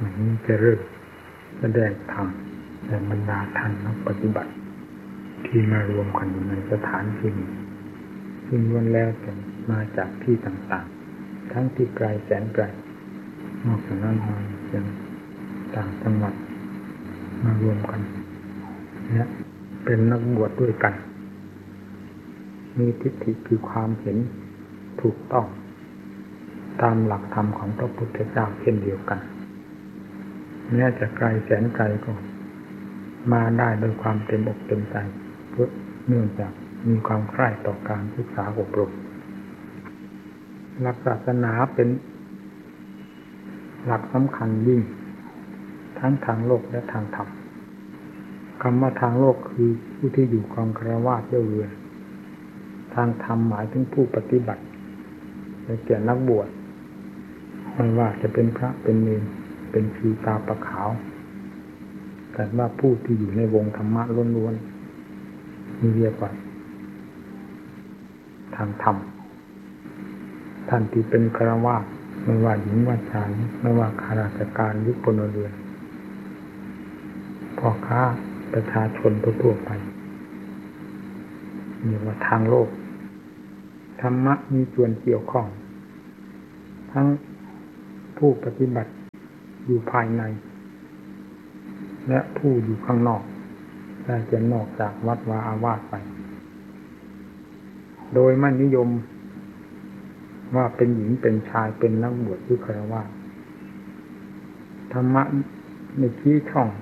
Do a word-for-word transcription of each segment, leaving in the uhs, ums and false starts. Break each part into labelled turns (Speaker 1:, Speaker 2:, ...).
Speaker 1: วันนี้จะเริ่มแสดงธรรมแด่บรรดาท่านนักปฏิบัติที่มารวมกันอยู่ในสถานที่นี้ซึ่งล้วนแล้วแต่มาจากที่ต่างๆทั้งที่ไกลแสนไกลนอกจากนั้นมายังต่างจังหวัดมารวมกันเนี่ยเป็นนักบวชด้วยกันมีทิฏฐิคือความเห็นถูกต้องตามหลักธรรมของพระพุทธเจ้าเช่นเดียวกันแม้จะไกลแสนไกลก็มาได้โดยความเต็มอกเต็มใจเพื่อเนื่องจากมีความใคร่ต่อการศึกษาอบรมหลักศาสนาเป็นหลักสำคัญยิ่งทั้งทางโลกและทางธรรมคำว่าทางโลกคือผู้ที่อยู่ครองฆราวาสเย่าเรือนทางธรรมหมายถึงผู้ปฏิบัติในแก่นักบวชไม่ว่าจะเป็นพระเป็นเณรเป็นชีตาประขาวแต่ว่าผู้ที่อยู่ในวงธรรมะล้วนๆมีเรียกว่าทางธรรมท่านที่เป็นฆราวาสไม่ว่าหญิงว่าชายไม่ว่าข้าราชการหรือพลเรือนพ่อค้าประชาชนทั่วๆไปเรียกว่าทางโลกธรรมะมีส่วนเกี่ยวข้องทั้งผู้ปฏิบัติอยู่ภายในและผู้อยู่ข้างนอกได้จะนอกจากวัดวาอาวาสไปโดยไม่นิยมว่าเป็นหญิงเป็นชายเป็นนักบวชหรือฆราวาสธรรมะในชี้ช่อง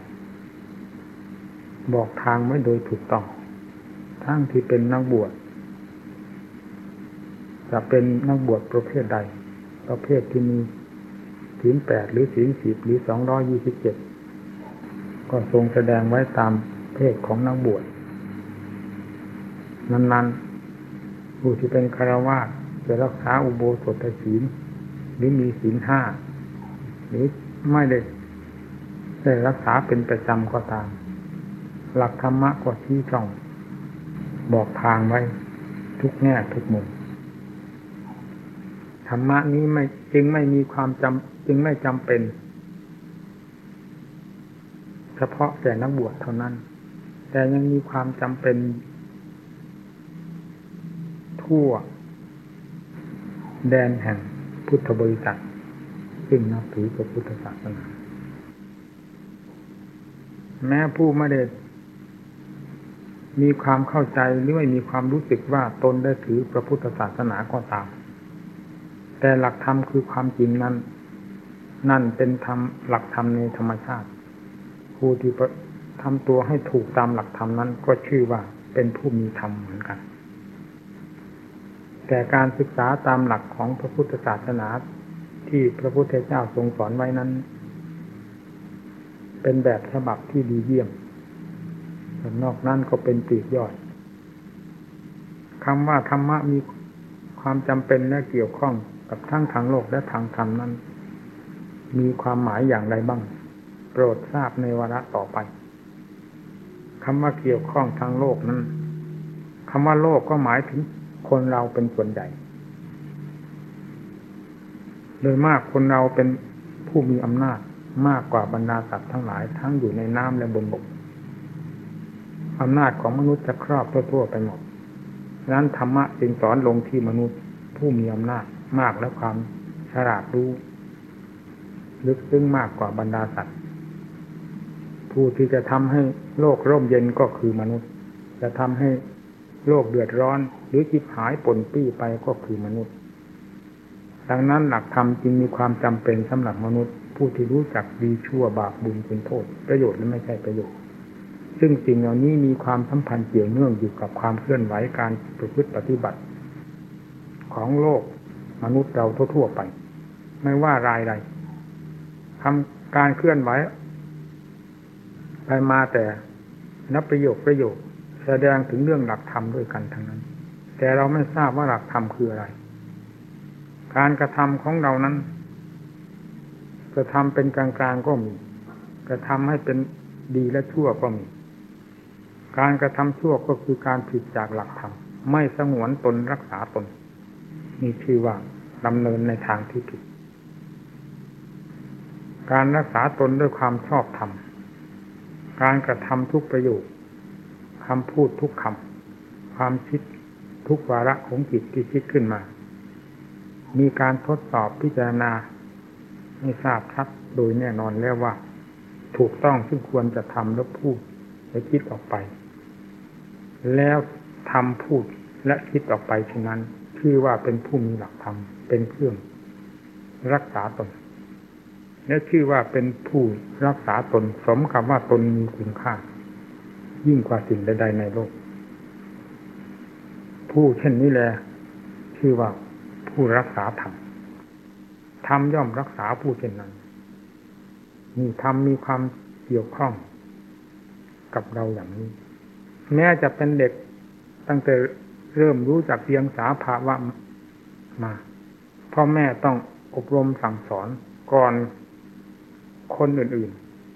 Speaker 1: บอกทางไว้โดยถูกต้องทั้งที่เป็นนักบวชจะเป็นนักบวชประเภทใดประเภทที่มีศีลแปดหรือศีลสิบหรือสองร้อยยี่สิบเจ็ดก็ทรงแสดงไว้ตามเพศของนักบวชนั้นๆผู้ที่เป็นฆราวาสจะรักษาอุโบสถศีลหรือมีศีลห้าหรือไม่ได้ได้รักษาเป็นประจำก็ตามหลักธรรมะก็ชี้ช่องบอกทางไว้ทุกแง่ทุกมุมธรรมะนี้ไม่จึงไม่มีความจำจึงไม่จำเป็นเฉพาะแต่นักบวชเท่านั้นแต่ยังมีความจำเป็นทั่วแดนแห่งพุทธบริษัทซึ่งนับถือพระพุทธศาสนาแม้ผู้ไม่ได้มีความเข้าใจหรือไม่มีความรู้สึกว่าตนได้ถือพระพุทธศาสนาก็ตามแต่หลักธรรมคือความจริงนั้นนั่นเป็นธรรมหลักธรรมในธรรมชาติผู้ที่ทำตัวให้ถูกตามหลักธรรมนั้นก็ชื่อว่าเป็นผู้มีธรรมเหมือนกันแต่การศึกษาตามหลักของพระพุทธศาสนาที่พระพุทธเจ้าทรงสอนไว้นั้นเป็นแบบฉบับที่ดีเยี่ยมนอกนั้นก็เป็นปลีกย่อยคำว่าธรรมะมีความจำเป็นและเกี่ยวข้องกับทั้งทางโลกและทางธรรมนั้นมีความหมายอย่างไรบ้างโปรดทราบในวาระต่อไปคำว่าเกี่ยวข้องทางโลกนั้นคำว่าโลกก็หมายถึงคนเราเป็นส่วนใหญ่โดยมากคนเราเป็นผู้มีอำนาจมากกว่าบรรดาสัตว์ทั้งหลายทั้งอยู่ในน้ำและบนบกอำนาจของมนุษย์จะครอบทั่วๆไปหมดดังนั้นธรรมะจึงสอนลงที่มนุษย์ผู้มีอำนาจมากและความฉลาดรู้ลึกซึ้งมากกว่าบรรดาสัตว์ผู้ที่จะทำให้โลกร่มเย็นก็คือมนุษย์จะทำให้โลกเดือดร้อนหรือจิบหายป่นปี้ไปก็คือมนุษย์ดังนั้นหลักธรรมจึงมีความจำเป็นสำหรับมนุษย์ผู้ที่รู้จักดีชั่วบาปบุญเป็นโทษประโยชน์และไม่ใช่ประโยชน์ซึ่งสิ่งเหล่านี้มีความสัมพันธ์เกี่ยวเนื่องอยู่กับความเคลื่อนไหวการประพฤติปฏิบัติของโลกมนุษย์เราทั่วๆไปไม่ว่ารายใดทำการเคลื่อนไหวไปมาแต่นับประโยคประโยคแสดงถึงเรื่องหลักธรรมด้วยกันทั้งนั้นแต่เราไม่ทราบว่าหลักธรรมคืออะไรการกระทำของเรานั้นกระทำเป็นกลางๆก็มีกระทำให้เป็นดีและชั่วก็มีการกระทำชั่วก็คือการผิดจากหลักธรรมไม่สงวนตนรักษาตนนี่ชื่อว่าดำเนินในทางที่ผิดการรักษาตนด้วยความชอบธรรมการกระทำทุกประโยคคำพูดทุกคำความคิดทุกวาระของจิตที่คิดขึ้นมามีการทดสอบพิจารณาให้ทราบชัดโดยแน่นอนแล้วว่าถูกต้องซึ่งควรจะทำและพูดและคิดออกไปแล้วทำพูดและคิดออกไปฉะนั้นชื่อว่าเป็นผู้มีหลักธรรมเป็นเครื่องรักษาตนและชื่อว่าเป็นผู้รักษาตนสมคำว่าตนมีคุณค่ายิ่งกว่าสิ่งใดๆในโลกผู้เช่นนี้แหละชื่อว่าผู้รักษาธรรมธรรมย่อมรักษาผู้เช่นนั้นมีธรรมมีความเกี่ยวข้องกับเราอย่างนี้แม้จะเป็นเด็กตั้งแต่เริ่มรู้จักเรียงสาภาวะมาพ่อแม่ต้องอบรมสั่งสอนก่อนคนอื่น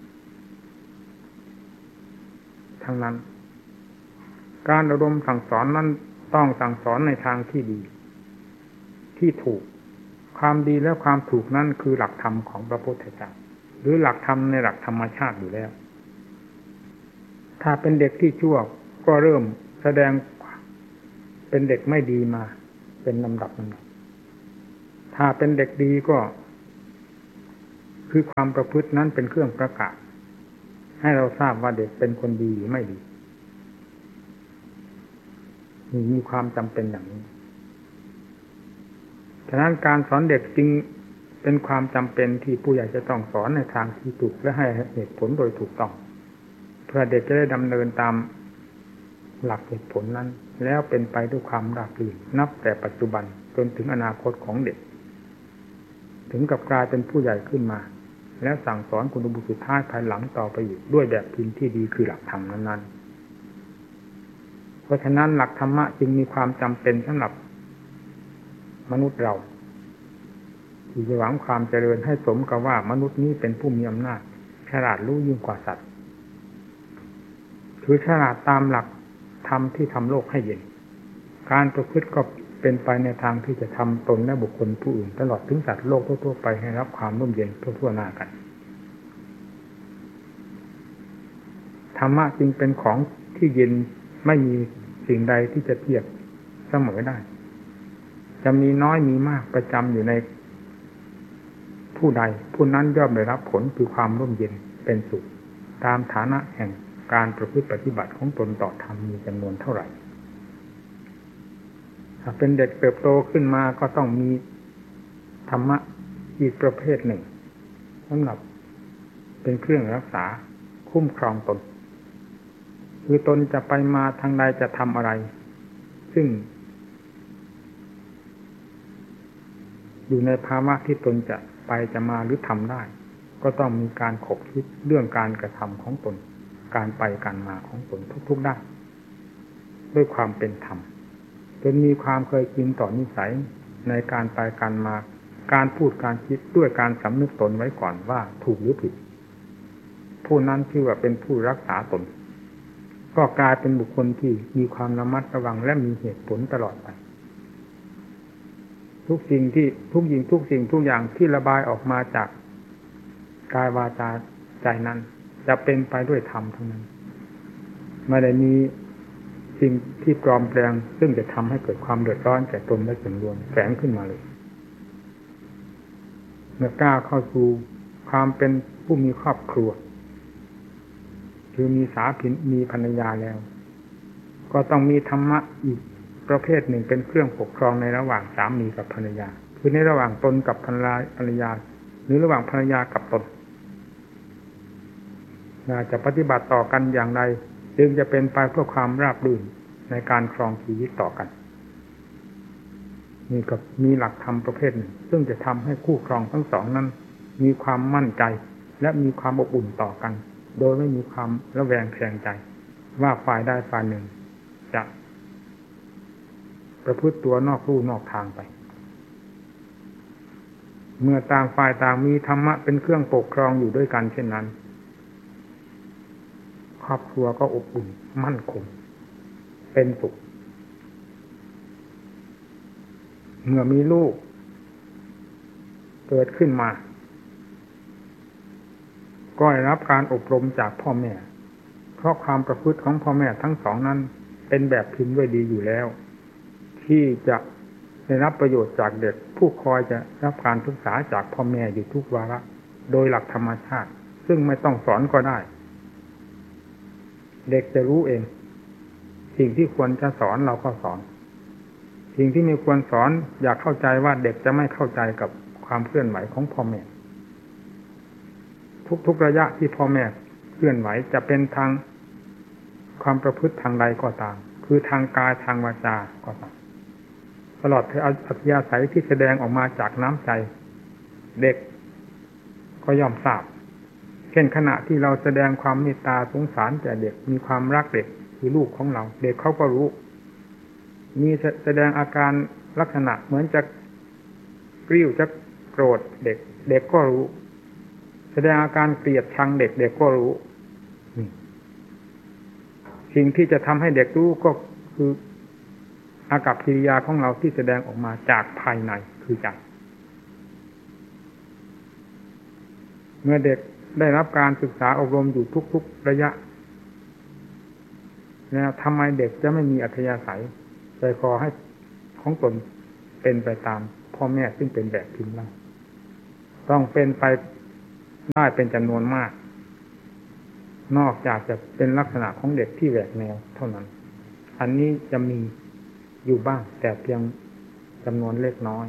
Speaker 1: ๆทั้งนั้นการอบรมสั่งสอนนั้นต้องสั่งสอนในทางที่ดีที่ถูกความดีและความถูกนั่นคือหลักธรรมของพระพุทธเจ้าหรือหลักธรรมในหลักธรรมชาติอยู่แล้วถ้าเป็นเด็กที่ชั่วก็เริ่มแสดงเป็นเด็กไม่ดีมาเป็นลำดับลำดับถ้าเป็นเด็กดีก็คือความประพฤตินั้นเป็นเครื่องประกาศให้เราทราบว่าเด็กเป็นคนดีหรือไม่ดีมีความจำเป็นอย่างนี้ฉะนั้นการสอนเด็กจึงเป็นความจำเป็นที่ผู้ใหญ่จะต้องสอนในทางที่ถูกและให้เหตุผลโดยถูกต้องเพื่อเด็กจะได้ดำเนินตามหลักเหตุผลนั้นแล้วเป็นไปด้วยความราบรื่นนับแต่ปัจจุบันจนถึงอนาคตของเด็กถึงกับกลายเป็นผู้ใหญ่ขึ้นมาแล้วสั่งสอนคุณบุตรสุดท้ายภายหลังต่อไปอยู่ด้วยแบบพิมพ์ที่ดีคือหลักธรรมนั้นๆเพราะฉะนั้นหลักธรรมะจึงมีความจำเป็นสำหรับมนุษย์เราที่จะหวังความเจริญให้สมกับว่ามนุษย์นี้เป็นผู้มีอำนาจฉลาดรู้ยิ่งกว่าสัตว์คือฉลาดตามหลักธรรมที่ทำโลกให้เย็นการประพฤติก็เป็นไปในทางที่จะทำตนและบุคคลผู้อื่นตลอดถึงสัตว์โลกทั่วๆไปให้รับความร่มเย็นทั่วๆหน้ากันธรรมะจึงเป็นของที่เย็นไม่มีสิ่งใดที่จะเทียบเสมอได้จะมีน้อยมีมากประจำอยู่ในผู้ใดผู้นั้นย่อมได้รับผลคือความร่มเย็นเป็นสุขตามฐานะแห่งการประพฤติปฏิบัติของตนต่อธรรมมีจำนวนเท่าไหร่ถ้าเป็นเด็กเติบโตขึ้นมาก็ต้องมีธรรมะอีกประเภทหนึ่งสำหรับเป็นเครื่องรักษาคุ้มครองตนคือตนจะไปมาทางใดจะทำอะไรซึ่งอยู่ในภาวะที่ตนจะไปจะมาหรือทำได้ก็ต้องมีการขบคิดเรื่องการกระทำของตนการไปการมาของตนทุกๆด้านด้วยความเป็นธรรมจนมีความเคยชินต่อนิสัยในการไปการมาการพูดการคิดด้วยการสำนึกตนไว้ก่อนว่าถูกหรือผิดผู้นั้นชื่อว่าเป็นผู้รักษาตนก็กลายเป็นบุคคลที่มีความระมัดระวังและมีเหตุผลตลอดไปทุกสิ่งที่ทุกยิ่งทุกสิ่งทุกอย่างที่ระบายออกมาจากกายวาจาใจนั้นจะเป็นไปด้วยธรรมทั้งนั้นไม่ได้มีสิ่งที่ปลอมแปลงซึ่งจะทำให้เกิดความเดือดร้อนแก่ตนและส่วนรวมแฝงขึ้นมาเลยเมื่อก้าวเข้าสู่ความเป็นผู้มีครอบครัวคือมีสามีมีภรรยาแล้วก็ต้องมีธรรมะอีกประเภทหนึ่งเป็นเครื่องปกครองในระหว่างสามีกับภรรยาคือในระหว่างตนกับภรรยาหรือระหว่างภรรยากับตนจะปฏิบัติต่อกันอย่างไรจึงจะเป็นไปเพื่อความราบรื่นในการครองชีวิตต่อกันนี่ก็มีหลักธรรมประเภทหนึ่งซึ่งจะทำให้คู่ครองทั้งสองนั้นมีความมั่นใจและมีความอบอุ่นต่อกันโดยไม่มีความระแวงแคลงใจว่าฝ่ายใดฝ่ายหนึ่งจะประพฤติตัวนอกลู่นอกทางไปเมื่อต่างฝ่ายต่างมีธรรมะเป็นเครื่องปกครองอยู่ด้วยกันเช่นนั้นครอบครัวก็อบอุ่นมั่นคงเป็นสุขเมื่อมีลูกเกิดขึ้นมาก็ได้รับการอบรมจากพ่อแม่เพราะความประพฤติของพ่อแม่ทั้งสองนั้นเป็นแบบพิมพ์ไว้ดีอยู่แล้วที่จะได้รับประโยชน์จากเด็กผู้คอยจะรับการศึกษาจากพ่อแม่อยู่ทุกวาระโดยหลักธรรมชาติซึ่งไม่ต้องสอนก็ได้เด็กจะรู้เองสิ่งที่ควรจะสอนเราก็สอนสิ่งที่ไม่ควรสอนอยากเข้าใจว่าเด็กจะไม่เข้าใจกับความเคลื่อนไหวของพ่อแม่ทุกๆระยะที่พ่อแม่เคลื่อนไหวจะเป็นทางความประพฤติทางใดก็ตามคือทางกายทางวาจาก็ตามตลอดถึงอัธยาศัยที่แสดงออกมาจากน้ำใจเด็กก็ย่อมทราบเช่นขณะที่เราแสดงความเมตตาสงสารแก่เด็กมีความรักเด็กคือลูกของเราเด็กเขาก็รู้มีแสดงอาการลักษณะเหมือนจะกริ้วจะโกรธเด็กเด็กก็รู้แสดงอาการเกลียดชังเด็กเด็กก็รู้สิ่งที่จะทำให้เด็กรู้ก็คืออากัปกิริยาของเราที่แสดงออกมาจากภายในคือใจเมื่อเด็กได้รับการศึกษาอบรมอยู่ทุกๆระยะแล้วทำไมเด็กจะไม่มีอัธยาศัยใจคอให้ของตนเป็นไปตามพ่อแม่ซึ่งเป็นแบบพิมพ์ล่างต้องเป็นไปได้เป็นจำนวนมากนอกจากจะเป็นลักษณะของเด็กที่แหวกแนวเท่านั้นอันนี้จะมีอยู่บ้างแต่เพียงจำนวนเล็กน้อย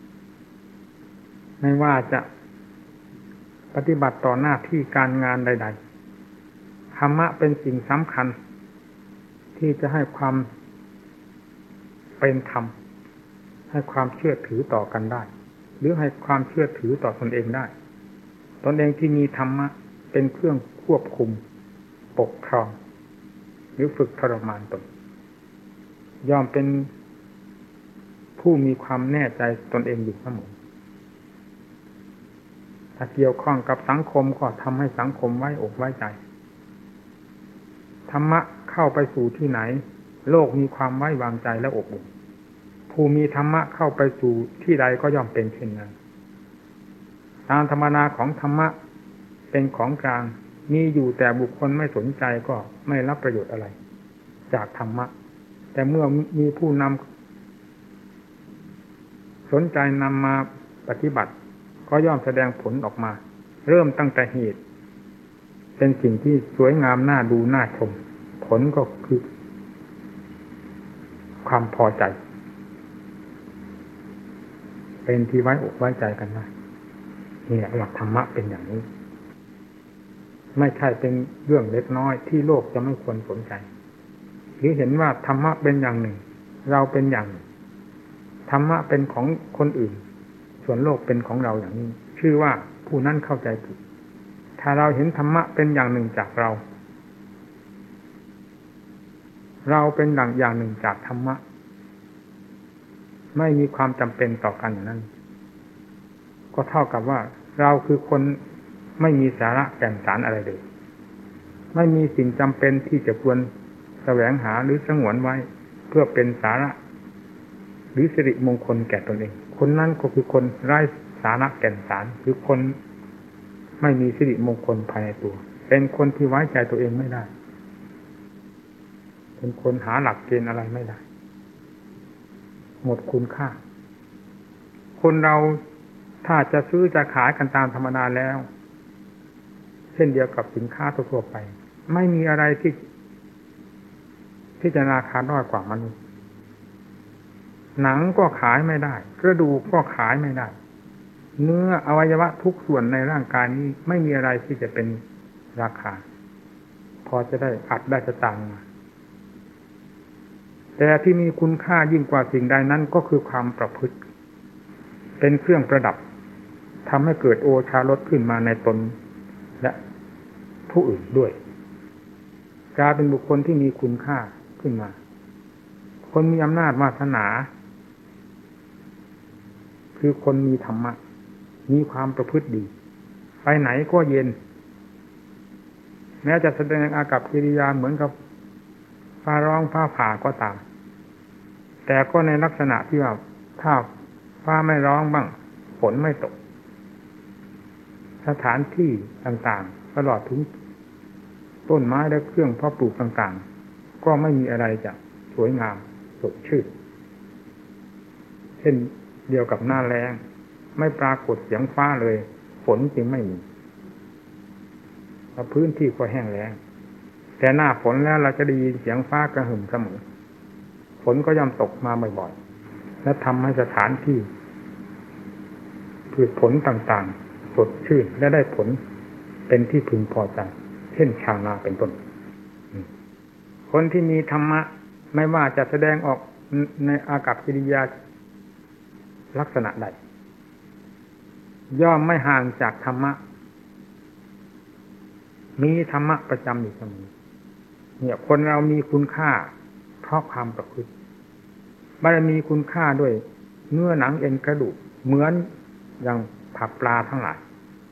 Speaker 1: ไม่ว่าจะปฏิบัติต่อหน้าที่การงานใดๆธรรมะเป็นสิ่งสำคัญที่จะให้ความเป็นธรรมให้ความเชื่อถือต่อกันได้หรือให้ความเชื่อถือต่อตนเองได้ตนเองที่มีธรรมะเป็นเครื่องควบคุมปกครองหรือฝึกทรมานตนย่อมเป็นผู้มีความแน่ใจตนเองอยู่เสมอถ้าเกี่ยวข้องกับสังคมก็ทำให้สังคมไว้อกไว้ใจธรรมะเข้าไปสู่ที่ไหนโลกมีความไว้วางใจและอบอุ่นผู้มีธรรมะเข้าไปสู่ที่ใดก็ย่อมเป็นเช่นนั้นตามธรรมนาของธรรมะเป็นของกลางมีอยู่แต่บุคคลไม่สนใจก็ไม่รับประโยชน์อะไรจากธรรมะแต่เมื่อมีผู้นำสนใจนำมาปฏิบัติก็ย่อมแสดงผลออกมาเริ่มตั้งแต่เหตุเป็นสิ่งที่สวยงามน่าดูน่าชมผลก็คือความพอใจเป็นที่ไว้อกไว้ใจกันนะนี่หลักธรรมะเป็นอย่างนี้ไม่ใช่เป็นเรื่องเล็กน้อยที่โลกจะไม่ควรสนใจหรือเห็นว่าธรรมะเป็นอย่างหนึ่งเราเป็นอย่างหนึ่งธรรมะเป็นของคนอื่นส่วนโลกเป็นของเราอย่างนี้ชื่อว่าผู้นั้นเข้าใจผิดถ้าเราเห็นธรรมะเป็นอย่างหนึ่งจากเราเราเป็นอย่างอย่างหนึ่งจากธรรมะไม่มีความจำเป็นต่อกันอย่างนั้นก็เท่ากับว่าเราคือคนไม่มีสาระแก่นสารอะไรเลยไม่มีสิ่งจำเป็นที่จะควรแสวงหาหรือสงวนไว้เพื่อเป็นสาระหรือสิริมงคลแก่ตนเองคนนั้นก็คือคนไร้สาระแก่นสารคือคนไม่มีสิริมงคลภายในตัวเป็นคนที่ไว้ใจตัวเองไม่ได้เป็นคนหาหลักเกณฑ์อะไรไม่ได้หมดคุณค่าคนเราถ้าจะซื้อจะขายกันตามธรรมดาแล้วเช่นเดียวกับสินค้าทั่วไปไม่มีอะไรที่ที่จะราคาน้อยกว่ามนุษย์หนังก็ขายไม่ได้กระดูกก็ขายไม่ได้เนื้ออวัยวะทุกส่วนในร่างกายนี้ไม่มีอะไรที่จะเป็นราคาพอจะได้อัดได้จะตังมาแต่ที่มีคุณค่ายิ่งกว่าสิ่งใดนั้นก็คือความประพฤติเป็นเครื่องประดับทำให้เกิดโอชารสขึ้นมาในตนและผู้อื่นด้วยกลายเป็นบุคคลที่มีคุณค่าขึ้นมาคนมีอำนาจวาสนาคือคนมีธรรมะมีความประพฤติดีไปไหนก็เย็นแม้จะแสดงอากัปกิริยาเหมือนกับฟ้าร้องฟ้าผ่าก็ตามแต่ก็ในลักษณะที่ว่าถ้าฟ้าไม่ร้องบ้างฝนไม่ตกสถานที่ต่างๆตลอดถึงต้นไม้และเครื่องเพาะปลูกต่างๆก็ไม่มีอะไรจะสวยงามสดชื่นเช่นเดียวกับหน้าแล้งไม่ปรากฏเสียงฟ้าเลยฝนจึงไม่มีเพราะพื้นที่ก็แห้งแล้งแต่หน้าฝนแล้วเราจะได้ยินเสียงฟ้ากระหึ่มเสมอฝนก็ย่อมตกมาบ่อยๆและทำให้สถานที่พืชผลต่างๆสดชื่นและได้ผลเป็นที่พึงพอใจเช่นชาวนาเป็นต้นคนที่มีธรรมะไม่ว่าจะแสดงออกในอากัปกิริยาลักษณะใดย่อมไม่ห่างจากธรรมะมีธรรมะประจำอยู่เสมอเนี่ยคนเรามีคุณค่าเพราะความประพฤติไม่ได้มีคุณค่าด้วยเนื้อหนังเอ็นกระดูกเหมือนอย่างผักปลาทั้งหลาย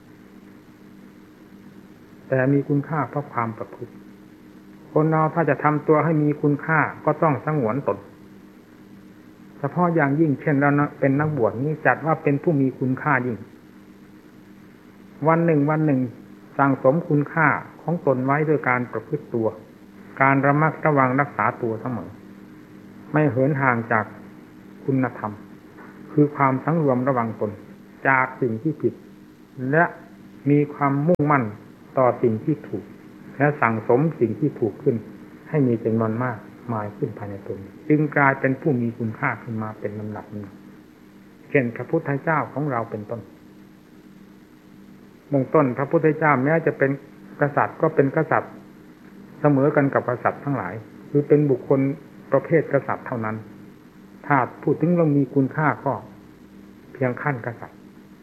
Speaker 1: แต่มีคุณค่าเพราะความประพฤติคนเราถ้าจะทำตัวให้มีคุณค่าก็ต้องสงวนตนเฉพาะอย่างยิ่งเช่นเราเป็นนักบวชนี้จัดว่าเป็นผู้มีคุณค่ายิ่งวันหนึ่งวันหนึ่งสั่งสมคุณค่าของตนไว้ด้วยการประพฤติตัวการระมัดระวังรักษาตัวเสมอไม่เหินห่างจากคุณธรรมคือความสังรวมระวังตนจากสิ่งที่ผิดและมีความมุ่งมั่นต่อสิ่งที่ถูกและสั่งสมสิ่งที่ถูกขึ้นให้มีจำนวนมากมายขึ้นภายในตนจึงกลายเป็นผู้มีคุณค่าขึ้นมาเป็นลำดับนี้เช่นพระพุทธเจ้าของเราเป็นต้นเบื้องต้นพระพุทธเจ้าแม้จะเป็นกษัตริย์ก็เป็นกษัตริย์เสมอกันกับกษัตริย์ทั้งหลายคือเป็นบุคคลประเภทกษัตริย์เท่านั้นถ้าพูดถึงเรามีคุณค่าก็เพียงขั้นกษัตริย์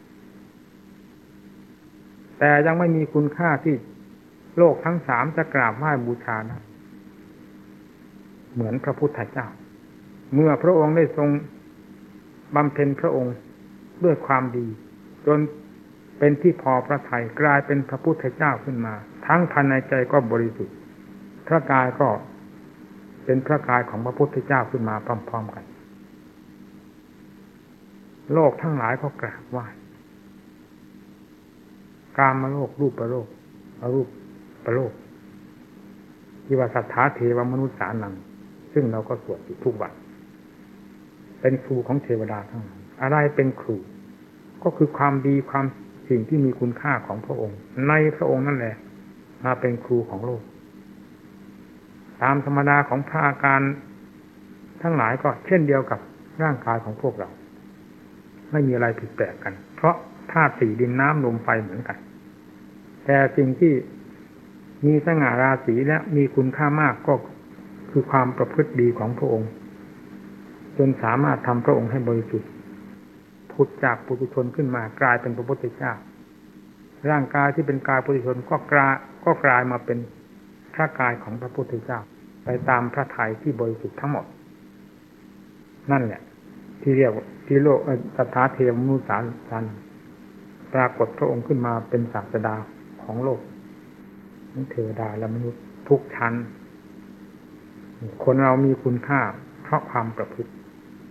Speaker 1: แต่ยังไม่มีคุณค่าที่โลกทั้งสามจะกราบไหว้บูชานะเหมือนพระพุทธเจ้าเมื่อพระองค์ได้ทรงบำเพ็ญพระองค์ด้วยความดีจนเป็นที่พอพระทัยกลายเป็นพระพุทธเจ้าขึ้นมาทั้งภายในใจก็บริสุทธิ์พระกายก็เป็นพระกายของพระพุทธเจ้าขึ้นมาพร้อมๆกันโลกทั้งหลายก็กราบไหว้กามโลกรูปโลกอรูปโลกที่ว่าสัทธาเทวมนุษย์สานังซึ่งเราก็สวดอยู่ทุกวันเป็นครูของเทวดาทั้งหลายอะไรเป็นครูก็คือความดีความสิ่งที่มีคุณค่าของพระองค์ในพระองค์นั่นแหละมาเป็นครูของโลกตามธรรมดาของพระอาการทั้งหลายก็เช่นเดียวกับร่างกายของพวกเราไม่มีอะไรผิดแปลกกันเพราะธาตุสี่ดินน้ำลมไฟเหมือนกันแต่สิ่งที่มีสง่าราศีและมีคุณค่ามากก็คือความประพฤติดีของพระองค์จนสามารถทำพระองค์ให้บริสุทธิ์พุทธจากปุถุชนขึ้นมากลายเป็นพระพุทธเจ้าร่างกายที่เป็นกายปุถุชนก็กลายก็กลายมาเป็นพระกายของพระพุทธเจ้าไปตามพระทัยที่บริสุทธิ์ทั้งหมดนั่นแหละที่เรียกที่โลกสัทธาเทวมนุษย์สานันปรากฏพระองค์ขึ้นมาเป็นศาสดาของโลกทั้งเทวดาและมนุษย์ทุกชั้นคนเรามีคุณค่าเพราะความประพฤติ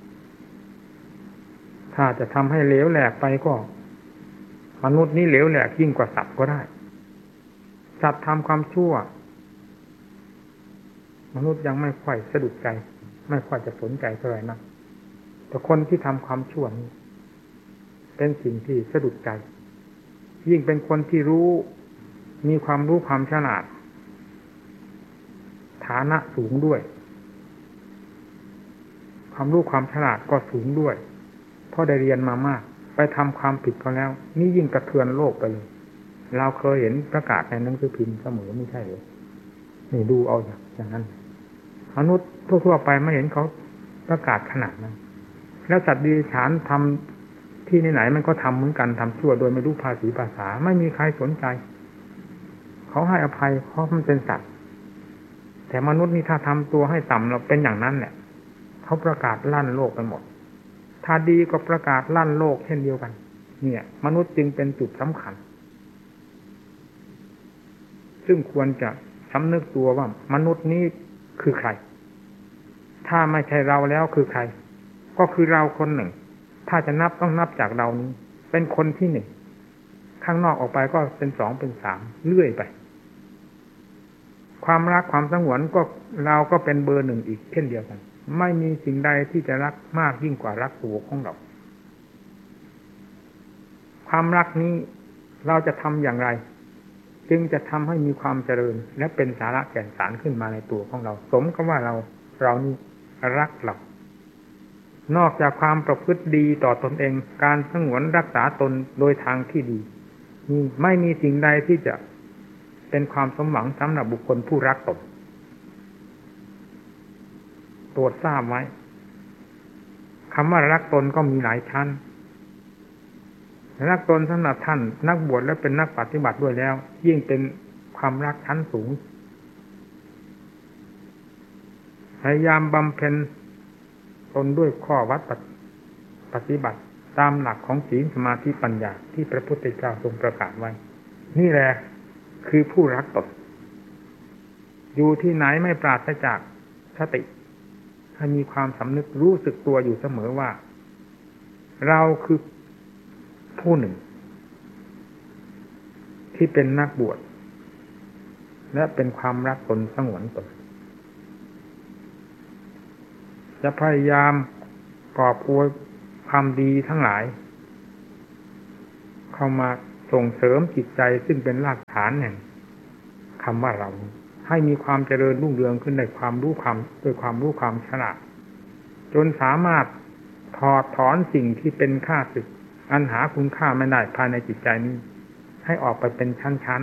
Speaker 1: ถ้าจะทำให้เหลวแหลกไปก็มนุษย์นี้เหลวแหลกยิ่งกว่าสัตว์ก็ได้สัตว์ทำความชั่วมนุษย์ยังไม่ค่อยสะดุดใจไม่ค่อยจะสนใจเท่าไหร่นักแต่คนที่ทำความชั่วนี้เป็นสิ่งที่สะดุดใจยิ่งเป็นคนที่รู้มีความรู้ความฉลาดฐานะสูงด้วยความรู้ความฉลาดก็สูงด้วยเพราะได้เรียนมามากไปทำความผิดเขาแล้วนี่ยิ่งกระเทือนโลกไปเลยเราเคยเห็นประกาศในหนังสือพิมพ์เสมอไม่ใช่หรือนี่ดูเอาอย่างนั้นมนุษย์ทั่วๆไปไม่เห็นเขาประกาศขนาดนั้นแล้วสัตว์ดิฉันทำที่ไหนๆมันก็ทำเหมือนกันทำชั่วโดยไม่รู้ภาษีภาษาไม่มีใครสนใจเขาให้อภัยเพราะมันเป็นสัตว์แต่มนุษย์นี่ถ้าทำตัวให้ต่ำเราเป็นอย่างนั้นแหละเขาประกาศลั่นโลกไปหมดถ้าดีก็ประกาศลั่นโลกเช่นเดียวกันเนี่ยมนุษย์จึงเป็นจุดสำคัญซึ่งควรจะสำนึกตัวว่ามนุษย์นี้คือใครถ้าไม่ใช่เราแล้วคือใครก็คือเราคนหนึ่งถ้าจะนับต้องนับจากเรานี้เป็นคนที่หนึ่งข้างนอกออกไปก็เป็นสองเป็นสามเรื่อยไปความรักความสงวนก็เราก็เป็นเบอร์หนึ่งอีกเช่นเดียวกันไม่มีสิ่งใดที่จะรักมากยิ่งกว่ารักตัวของเราความรักนี้เราจะทำอย่างไรจึงจะทำให้มีความเจริญและเป็นสาระแก่นสารขึ้นมาในตัวของเราสมกับว่าเราเรานี่รักเรานอกจากความประพฤติดีต่อตนเองการสงวนรักษาตนโดยทางที่ดีนี่ไม่มีสิ่งใดที่จะเป็นความสมหวังสำหรับบุคคลผู้รักตนโปรดทราบไว้คำว่ารักตนก็มีหลายชั้นรักตนสำหรับท่านนักบวชและเป็นนักปฏิบัติด้วยแล้วยิ่งเป็นความรักชั้นสูงพยายามบำเพ็ญตนด้วยข้อวัดปฏิบัติตามหลักของศีลสมาธิปัญญาที่พระพุทธเจ้าทรงประกาศไว้นี่แหละคือผู้รักตนอยู่ที่ไหนไม่ปราศจากสติให้มีความสำนึกรู้สึกตัวอยู่เสมอว่าเราคือผู้หนึ่งที่เป็นนักบวชและเป็นความรักตนสงวนตนจะพยายามกอบอวยความดีทั้งหลายเข้ามาส่งเสริมจิตใจซึ่งเป็นรากฐานแห่งคำว่าเราให้มีความเจริญรุ่งเรืองขึ้นในความรู้ความด้วยความรู้ความฉลาดจนสามารถถอดถอนสิ่งที่เป็นข้าศึกอันหาคุณค่าไม่ได้ภายในจิตใจนี้ให้ออกไปเป็นชั้น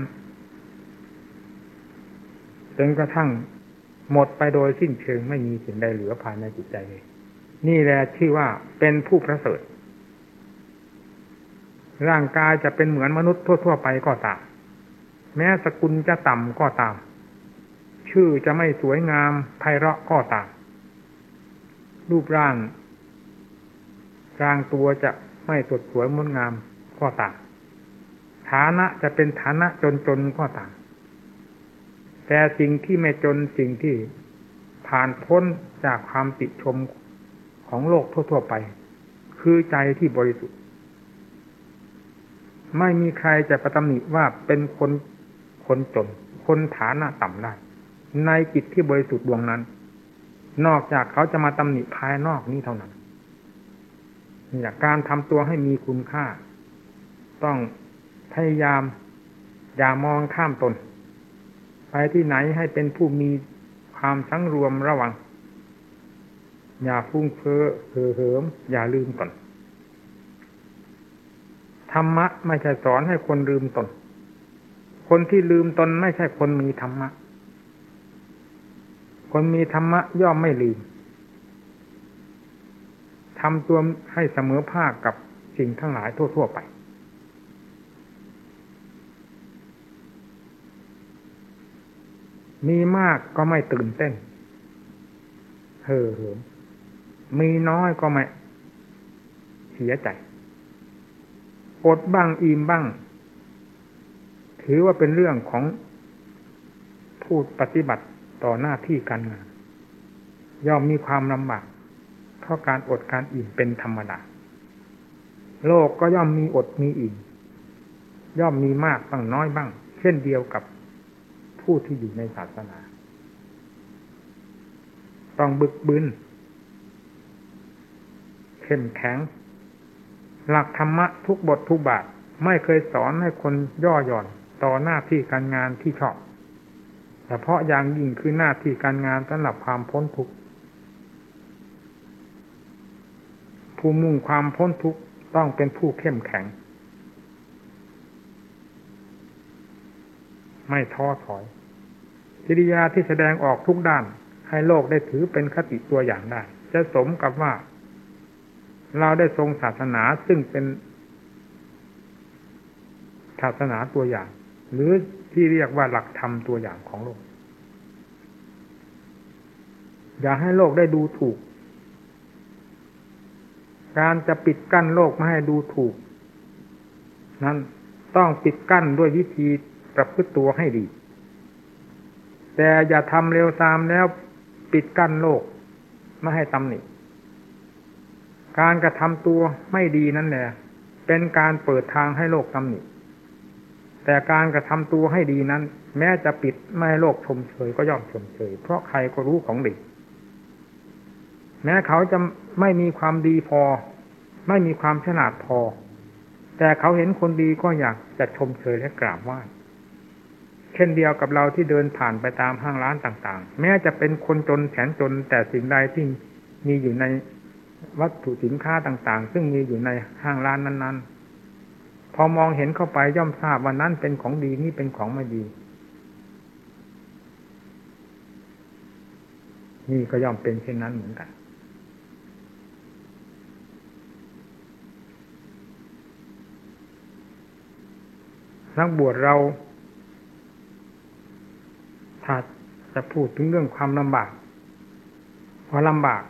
Speaker 1: ๆจนกระทั่งหมดไปโดยสิ้นเชิงไม่มีสิ่งใดเหลือภายในจิตใจเลยนี่แหละชื่อว่าเป็นผู้ประเสริฐร่างกายจะเป็นเหมือนมนุษย์ทั่วๆไปก็ตามแม้สกุลจะต่ำก็ตามชื่อจะไม่สวยงามไพเราะก็ตามรูปร่างร่างตัวจะไม่สดสวยงดงามก็ตามฐานะจะเป็นฐานะจนๆก็ตามแต่สิ่งที่ไม่จนสิ่งที่ผ่านพ้นจากความติชมของโลกทั่วๆไปคือใจที่บริสุทธิ์ไม่มีใครจะประตำหนิว่าเป็นคนคนจนคนฐานะต่ำได้ในจิตที่บริสุทธิ์ดวงนั้นนอกจากเขาจะมาตำหนิภายนอกนี้เท่านั้นนี่การทำตัวให้มีคุณค่าต้องพยายามอย่ามองข้ามตนไปที่ไหนให้เป็นผู้มีความสังรวมระวังอย่าฟุ้งเฟ้อเห่อเหิมอย่าลืมตนธรรมะไม่ใช่สอนให้คนลืมตนคนที่ลืมตนไม่ใช่คนมีธรรมะคนมีธรรมะย่อมไม่ลืมทำตัวให้เสมอภาคกับสิ่งทั้งหลายทั่วๆไปมีมากก็ไม่ตื่นเต้นเห่อเหิมมีน้อยก็ไม่เสียใจอดบ้างอิ่มบ้างถือว่าเป็นเรื่องของผู้ปฏิบัติต่อหน้าที่การงานย่อมมีความลำบากเพราะการอดการอิ่มเป็นธรรมดาโลกก็ย่อมมีอดมีอิ่มย่อมมีมากบ้างน้อยบ้างเช่นเดียวกับผู้ที่อยู่ในศาสนาต้องบึกบึนเข้มแข็งหลักธรรมะทุกบททุกบาทไม่เคยสอนให้คนย่อหย่อนต่อหน้าที่การงานที่ชอบเฉพาะอย่างยิ่งคือหน้าที่การงานสำหรับความพ้นทุกข์ผู้มุ่งความพ้นทุกข์ต้องเป็นผู้เข้มแข็งไม่ท้อถอยกิริยาที่แสดงออกทุกด้านให้โลกได้ถือเป็นคติตัวอย่างได้จะสมกับว่าเราได้ทรงศาสนาซึ่งเป็นศาสนาตัวอย่างหรือที่เรียกว่าหลักธรรมตัวอย่างของโลกอย่าให้โลกได้ดูถูกการจะปิดกั้นโลกไม่ให้ดูถูกนั้นต้องปิดกั้นด้วยวิธีประพฤติตัวให้ดีแต่อย่าทำเร็วตามแล้วปิดกั้นโลกไม่ให้ตำหนิการกระทำตัวไม่ดีนั่นแหละเป็นการเปิดทางให้โลกตำหนิแต่การกระทำตัวให้ดีนั้นแม้จะปิดไม่ให้โลกชมเชยก็ย่อมชมเชยเพราะใครก็รู้ของดีแม้เขาจะไม่มีความดีพอไม่มีความฉลาดพอแต่เขาเห็นคนดีก็อยากจะชมเชยและกราบไหว้เช่นเดียวกับเราที่เดินผ่านไปตามห้างร้านต่างๆแม้จะเป็นคนจนแสนจนแต่สิ่งใดที่มีอยู่ในวัตถุสินค้าต่างๆซึ่งมีอยู่ในห้างร้านนั้นๆพอมองเห็นเข้าไปย่อมทราบว่านั้นเป็นของดีนี่เป็นของไม่ดีนี่ก็ย่อมเป็นเช่นนั้นเหมือนกันนักบวชเราถ้าจะพูดถึงเรื่องความลำบากพอลำบาก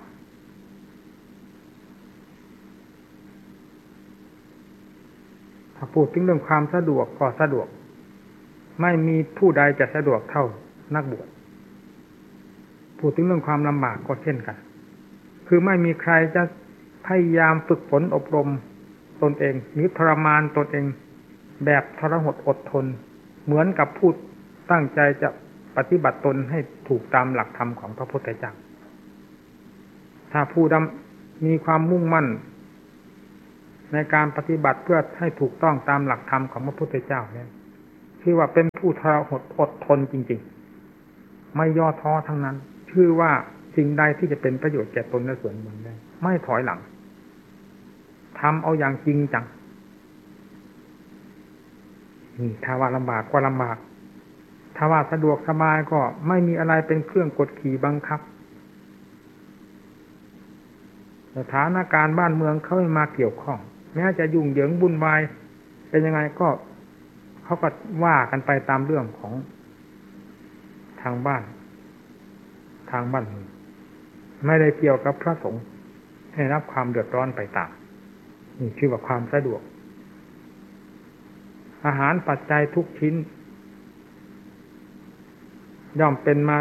Speaker 1: ถ้าพูดถึงเรื่องความสะดวกก็สะดวกไม่มีผู้ใดจะสะดวกเท่านักบวชพูดถึงเรื่องความลำบากก็เช่นกันคือไม่มีใครจะพยายามฝึกฝนอบรมตนเองหรือทรมานตนเองแบบทรหดอดทนเหมือนกับผู้ตั้งใจจะปฏิบัติตนให้ถูกตามหลักธรรมของพระพุทธเจ้าถ้าผู้ดำมีความมุ่งมั่นในการปฏิบัติเพื่อให้ถูกต้องตามหลักธรรมของพระพุทธเจ้าเนี่ยชื่อว่าเป็นผู้ทรหดอดทนจริงๆไม่ย่อท้อทั้งนั้นชื่อว่าสิ่งใดที่จะเป็นประโยชน์แก่ตนและส่วนรวมได้ไม่ถอยหลังทำเอาอย่างจริงจังนี่ถ้าว่าลำบากก็ลำบากถ้าว่าสะดวกสบายก็ไม่มีอะไรเป็นเครื่องกดขี่บังคับสถานการณ์บ้านเมืองเขาไม่มาเกี่ยวข้องแม้จะยุ่งเหยิงวุ่นวายเป็นยังไงก็เขาก็ว่ากันไปตามเรื่องของทางบ้านทางบ้านเมืองไม่ได้เกี่ยวกับพระสงฆ์ให้รับความเดือดร้อนไปตามนี่ชื่อว่าความสะดวกอาหารปัจจัยทุกชิ้นย่อมเป็นมา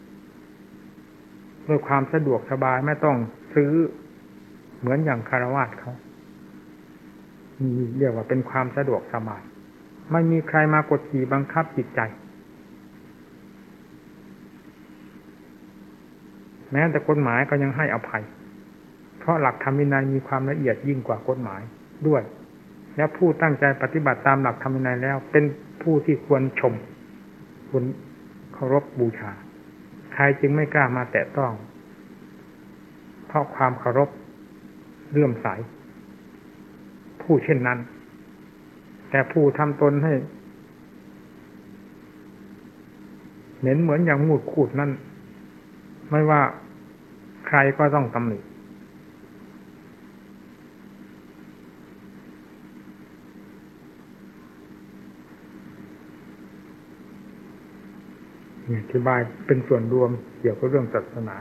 Speaker 1: ด้วยความสะดวกสบายไม่ต้องซื้อเหมือนอย่างคฤหัสถ์เขานี่เรียกว่าเป็นความสะดวกสบายไม่มีใครมากดขี่บังคับจิตใจแม้แต่กฎหมายก็ยังให้อภัยเพราะหลักธรรมวินัยมีความละเอียดยิ่งกว่ากฎหมายด้วยและผู้ตั้งใจปฏิบัติตามหลักธรรมวินัยแล้วเป็นผู้ที่ควรชมควรเคารพบูชาใครจึงไม่กล้ามาแตะต้องเพราะความเคารพเลื่อมใสผู้เช่นนั้นแต่ผู้ทำตนให้เหม็นเหมือนอย่างมูดขูดนั่นไม่ว่าใครก็ต้องตำหนิอธิบายเป็นส่วนรวมเกี่ยวกับเรื่องศาสนา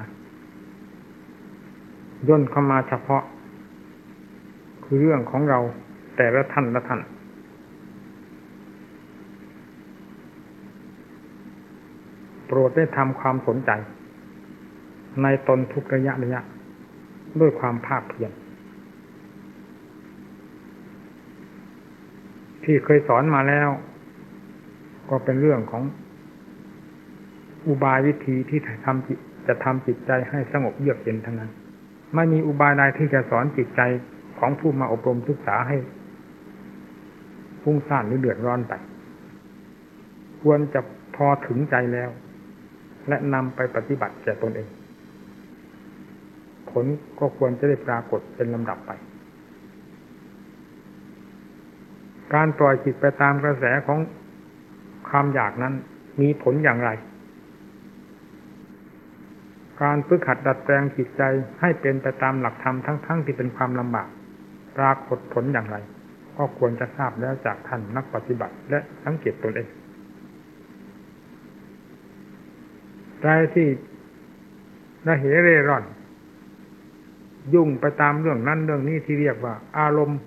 Speaker 1: ย่นเข้ามาเฉพาะคือเรื่องของเราแต่ละท่านละท่านโปรดได้ทำความสนใจในตนทุกระยะระยะด้วยความภาคเพียรที่เคยสอนมาแล้วก็เป็นเรื่องของอุบายวิธีที่ทำจิตจะทำจิตใจให้สงบเยือกเย็นทั้งนั้นไม่มีอุบายใดที่จะสอนจิตใจของผู้มาอบรมศึกษาให้ฟุ้งซ่านหรือเดือดร้อนไปควรจะพอถึงใจแล้วและนำไปปฏิบัติแก่ตนเองผลก็ควรจะได้ปรากฏเป็นลำดับไปการปล่อยจิตไปตามกระแสของความอยากนั้นมีผลอย่างไรการฝึกหัดดัดแปลงจิตใจให้เป็นไปตามหลักธรรมทั้งๆที่เป็นความลำบากปรากฏผลอย่างไรก็ควรจะทราบแล้วจากท่านนักปฏิบัติและสังเกตตนเองใจที่ระเหเร่ร่อนยุ่งไปตามเรื่องนั้นเรื่องนี้ที่เรียกว่าอารมณ์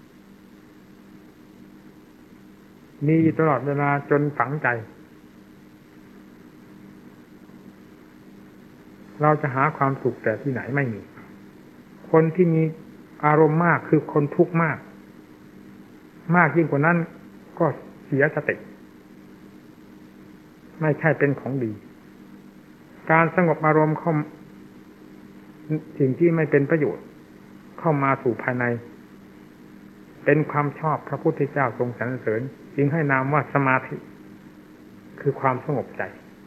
Speaker 1: มีตลอดเวลาจนฝังใจเราจะหาความสุขแต่ที่ไหนไม่มีคนที่มีอารมณ์มากคือคนทุกข์มากมากยิ่งกว่านั้นก็เสียสติไม่ใช่เป็นของดีการสงบอารมณ์เข้าสิ่งที่ไม่เป็นประโยชน์เข้ามาสู่ภายในเป็นความชอบพระพุทธเจ้าทรงสรรเสริญจึงให้นามว่าสมาธิคือความสงบใจ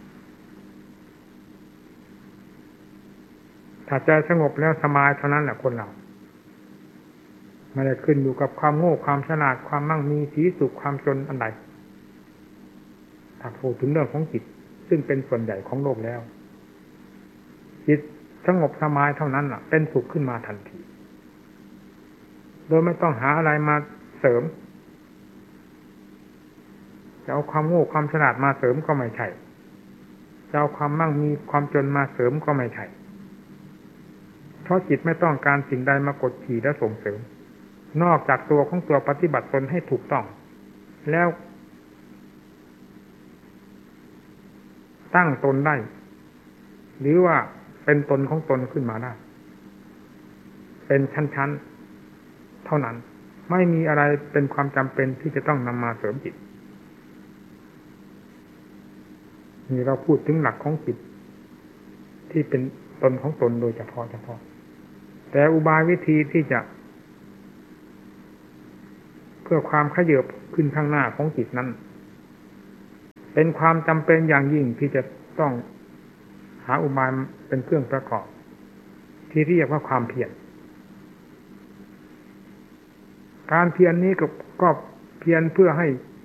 Speaker 1: ถ้าใจสงบแล้วสบายเท่านั้นแหละคนเราไม่ได้ขึ้นอยู่กับความโง่ความฉลาดความมั่งมีสีสุขความจนอันใดถ้าพูดถึงเรื่องของจิตซึ่งเป็นส่วนใหญ่ของโลกแล้วจิตสงบสบายเท่านั้นแหละเป็นสุขขึ้นมาทันทีโดยไม่ต้องหาอะไรมาเสริมจะเอาความโง่ความฉลาดมาเสริมก็ไม่ใช่จะเอาความมั่งมีความจนมาเสริมก็ไม่ใช่เพราะจิตไม่ต้องการสิ่งใดมากดขี่และส่งเสริมนอกจากตัวของตัวปฏิบัติตนให้ถูกต้องแล้วตั้งตนได้หรือว่าเป็นตนของตนขึ้นมาได้เป็นชั้นๆเท่านั้นไม่มีอะไรเป็นความจำเป็นที่จะต้องนำมาเสริมจิตนี่เราพูดถึงหลักของจิตที่เป็นตนของตนโดยเฉพาะเฉพาะแต่อุบายวิธีที่จะเพื่อความขยับขึ้นข้างหน้าของจิตนั้นเป็นความจำเป็นอย่างยิ่งที่จะต้องหาอุบายเป็นเครื่องประกอบที่เรียกว่าความเพียรการเพียรนี้ก็ก็เพียรเพื่อให้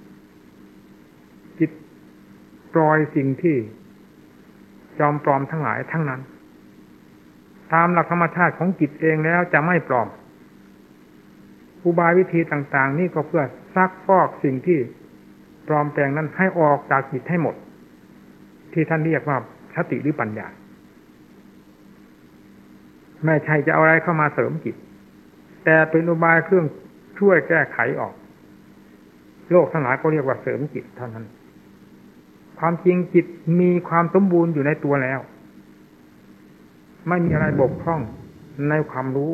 Speaker 1: จิตปล่อยสิ่งที่จอมปลอมทั้งหลายทั้งนั้นตามหลักธรรมชาติของจิตเองแล้วจะไม่ปลอมอุบายวิธีต่างๆนี่ก็เพื่อซักฟอกสิ่งที่ปลอมแปลงนั้นให้ออกจากจิตให้หมดที่ท่านเรียกว่าสติหรือปัญญาไม่ใช่จะเอาอะไรเข้ามาเสริมจิตแต่เป็นอุบายเครื่องช่วยแก้ไขออกโลกทั้งหลายก็เรียกว่าเสริมจิตเท่านั้นความจริงจิตมีความสมบูรณ์อยู่ในตัวแล้วไม่มีอะไรบกพร่องในความรู้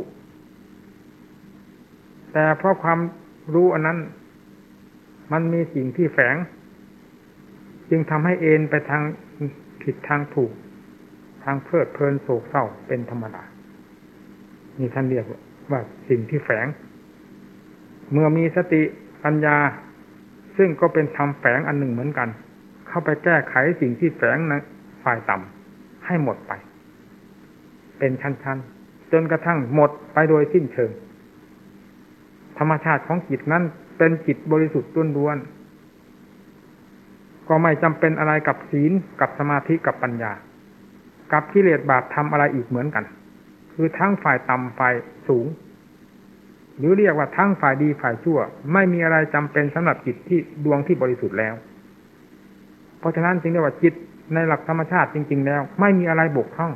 Speaker 1: แต่เพราะความรู้อันนั้นมันมีสิ่งที่แฝงจึงทำให้เอ็นไปทางผิดทางถูกทางเพลิดเพลินโศกเศร้าเป็นธรรมดานี่ท่านเรียกว่าสิ่งที่แฝงเมื่อมีสติปัญญาซึ่งก็เป็นธรรมแฝงอันหนึ่งเหมือนกันเข้าไปแก้ไขสิ่งที่แฝงในฝ่ายต่ำให้หมดไปเป็นชั้นๆจนกระทั่งหมดไปโดยสิ้นเชิงธรรมชาติของจิตนั้นเป็นจิตบริสุทธิ์ล้วนๆก็ไม่จำเป็นอะไรกับศีลกับสมาธิกับปัญญากับกิเลสบาปทำอะไรอีกเหมือนกันคือทั้งฝ่ายต่ำฝ่ายสูงหรือเรียกว่าทั้งฝ่ายดีฝ่ายชั่วไม่มีอะไรจำเป็นสำหรับจิตที่ดวงที่บริสุทธิ์แล้วเพราะฉะนั้นจึงเรียกว่าจิตในหลักธรรมชาติจริงๆแล้วไม่มีอะไรบกพร่อง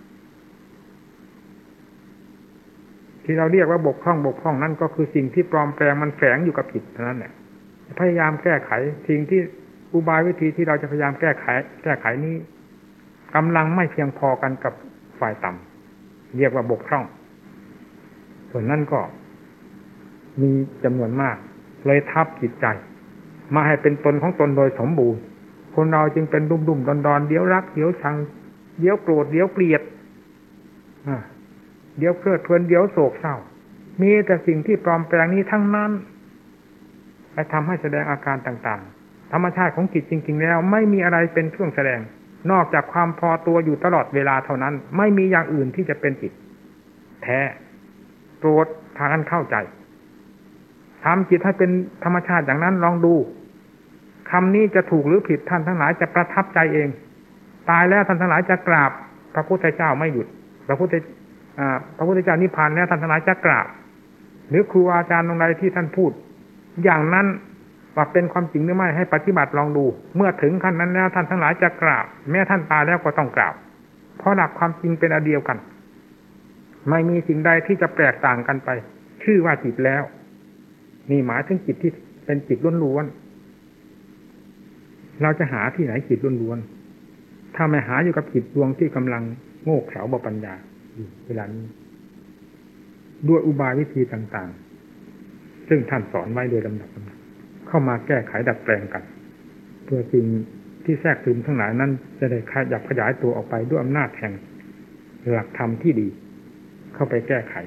Speaker 1: ที่เราเรียกว่าบกพร่องบกพร่องนั่นก็คือสิ่งที่ปลอมแปลงมันแฝงอยู่กับจิตเท่านั้นแหละพยายามแก้ไขสิ่งที่อุบายวิธีที่เราจะพยายามแก้ไขแก้ไขนี้กำลังไม่เพียงพอกันกับฝ่ายต่ำเรียกว่าบกพร่องส่วนนั้นก็มีจำนวนมากเลยทับจิตใจมาให้เป็นตนของตนโดยสมบูรณ์คนเราจึงเป็นดุ่มดุ่มดอนดอนเดี๋ยวรักเดี๋ยวชังเดี๋ยวโกรธเดี๋ยวเกลียดอ่าเดี๋ยวเพลิดเพลินเดี๋ยวโศกเศร้ามีแต่สิ่งที่ปลอมแปลงนี้ทั้งนั้นไปทำให้แสดงอาการต่างๆธรรมชาติของจิตจริงๆแล้วไม่มีอะไรเป็นเครื่องแสดงนอกจากความพอตัวอยู่ตลอดเวลาเท่านั้นไม่มีอย่างอื่นที่จะเป็นจิตแท้โปรดพากันเข้าใจทำจิตให้เป็นธรรมชาติอย่างนั้นลองดูคำนี้จะถูกหรือผิดท่านทั้งหลายจะประทับใจเองตายแล้วท่านทั้งหลายจะกราบพระพุทธเจ้าไม่หยุดพระพุทธพระพุทธเจ้านิพพานแล้วท่านทั้งหลายจะกราบหรือครูอาจารย์ตรงใดที่ท่านพูดอย่างนั้นว่าเป็นความจริงหรือไม่ให้ปฏิบัติลองดูเมื่อถึงขั้นนั้นแล้วท่านทั้งหลายจะกราบแม้ท่านตายแล้วก็ต้องกราบเพราะหลักความจริงเป็นอันเดียวกันไม่มีสิ่งใดที่จะแตกต่างกันไปชื่อว่าจิตแล้วนี่หมายถึงจิตที่เป็นจิตล้วนๆเราจะหาที่ไหนจิตล้วนๆถ้าไม่หาอยู่กับจิตดวงที่กำลังโง่เขลาบ่ปัญญาเวลานี้ด้วยอุบายวิธีต่างๆซึ่งท่านสอนไว้โดยลำดับลำดับเข้ามาแก้ไขดัดแปลงกันเพื่อสิ่งที่แทรกซึมทั้งหลายนั้นจะได้ขยับขยายตัวออกไปด้วยอำนาจแห่งหลักธรรมที่ดีเข้าไปแก้ไข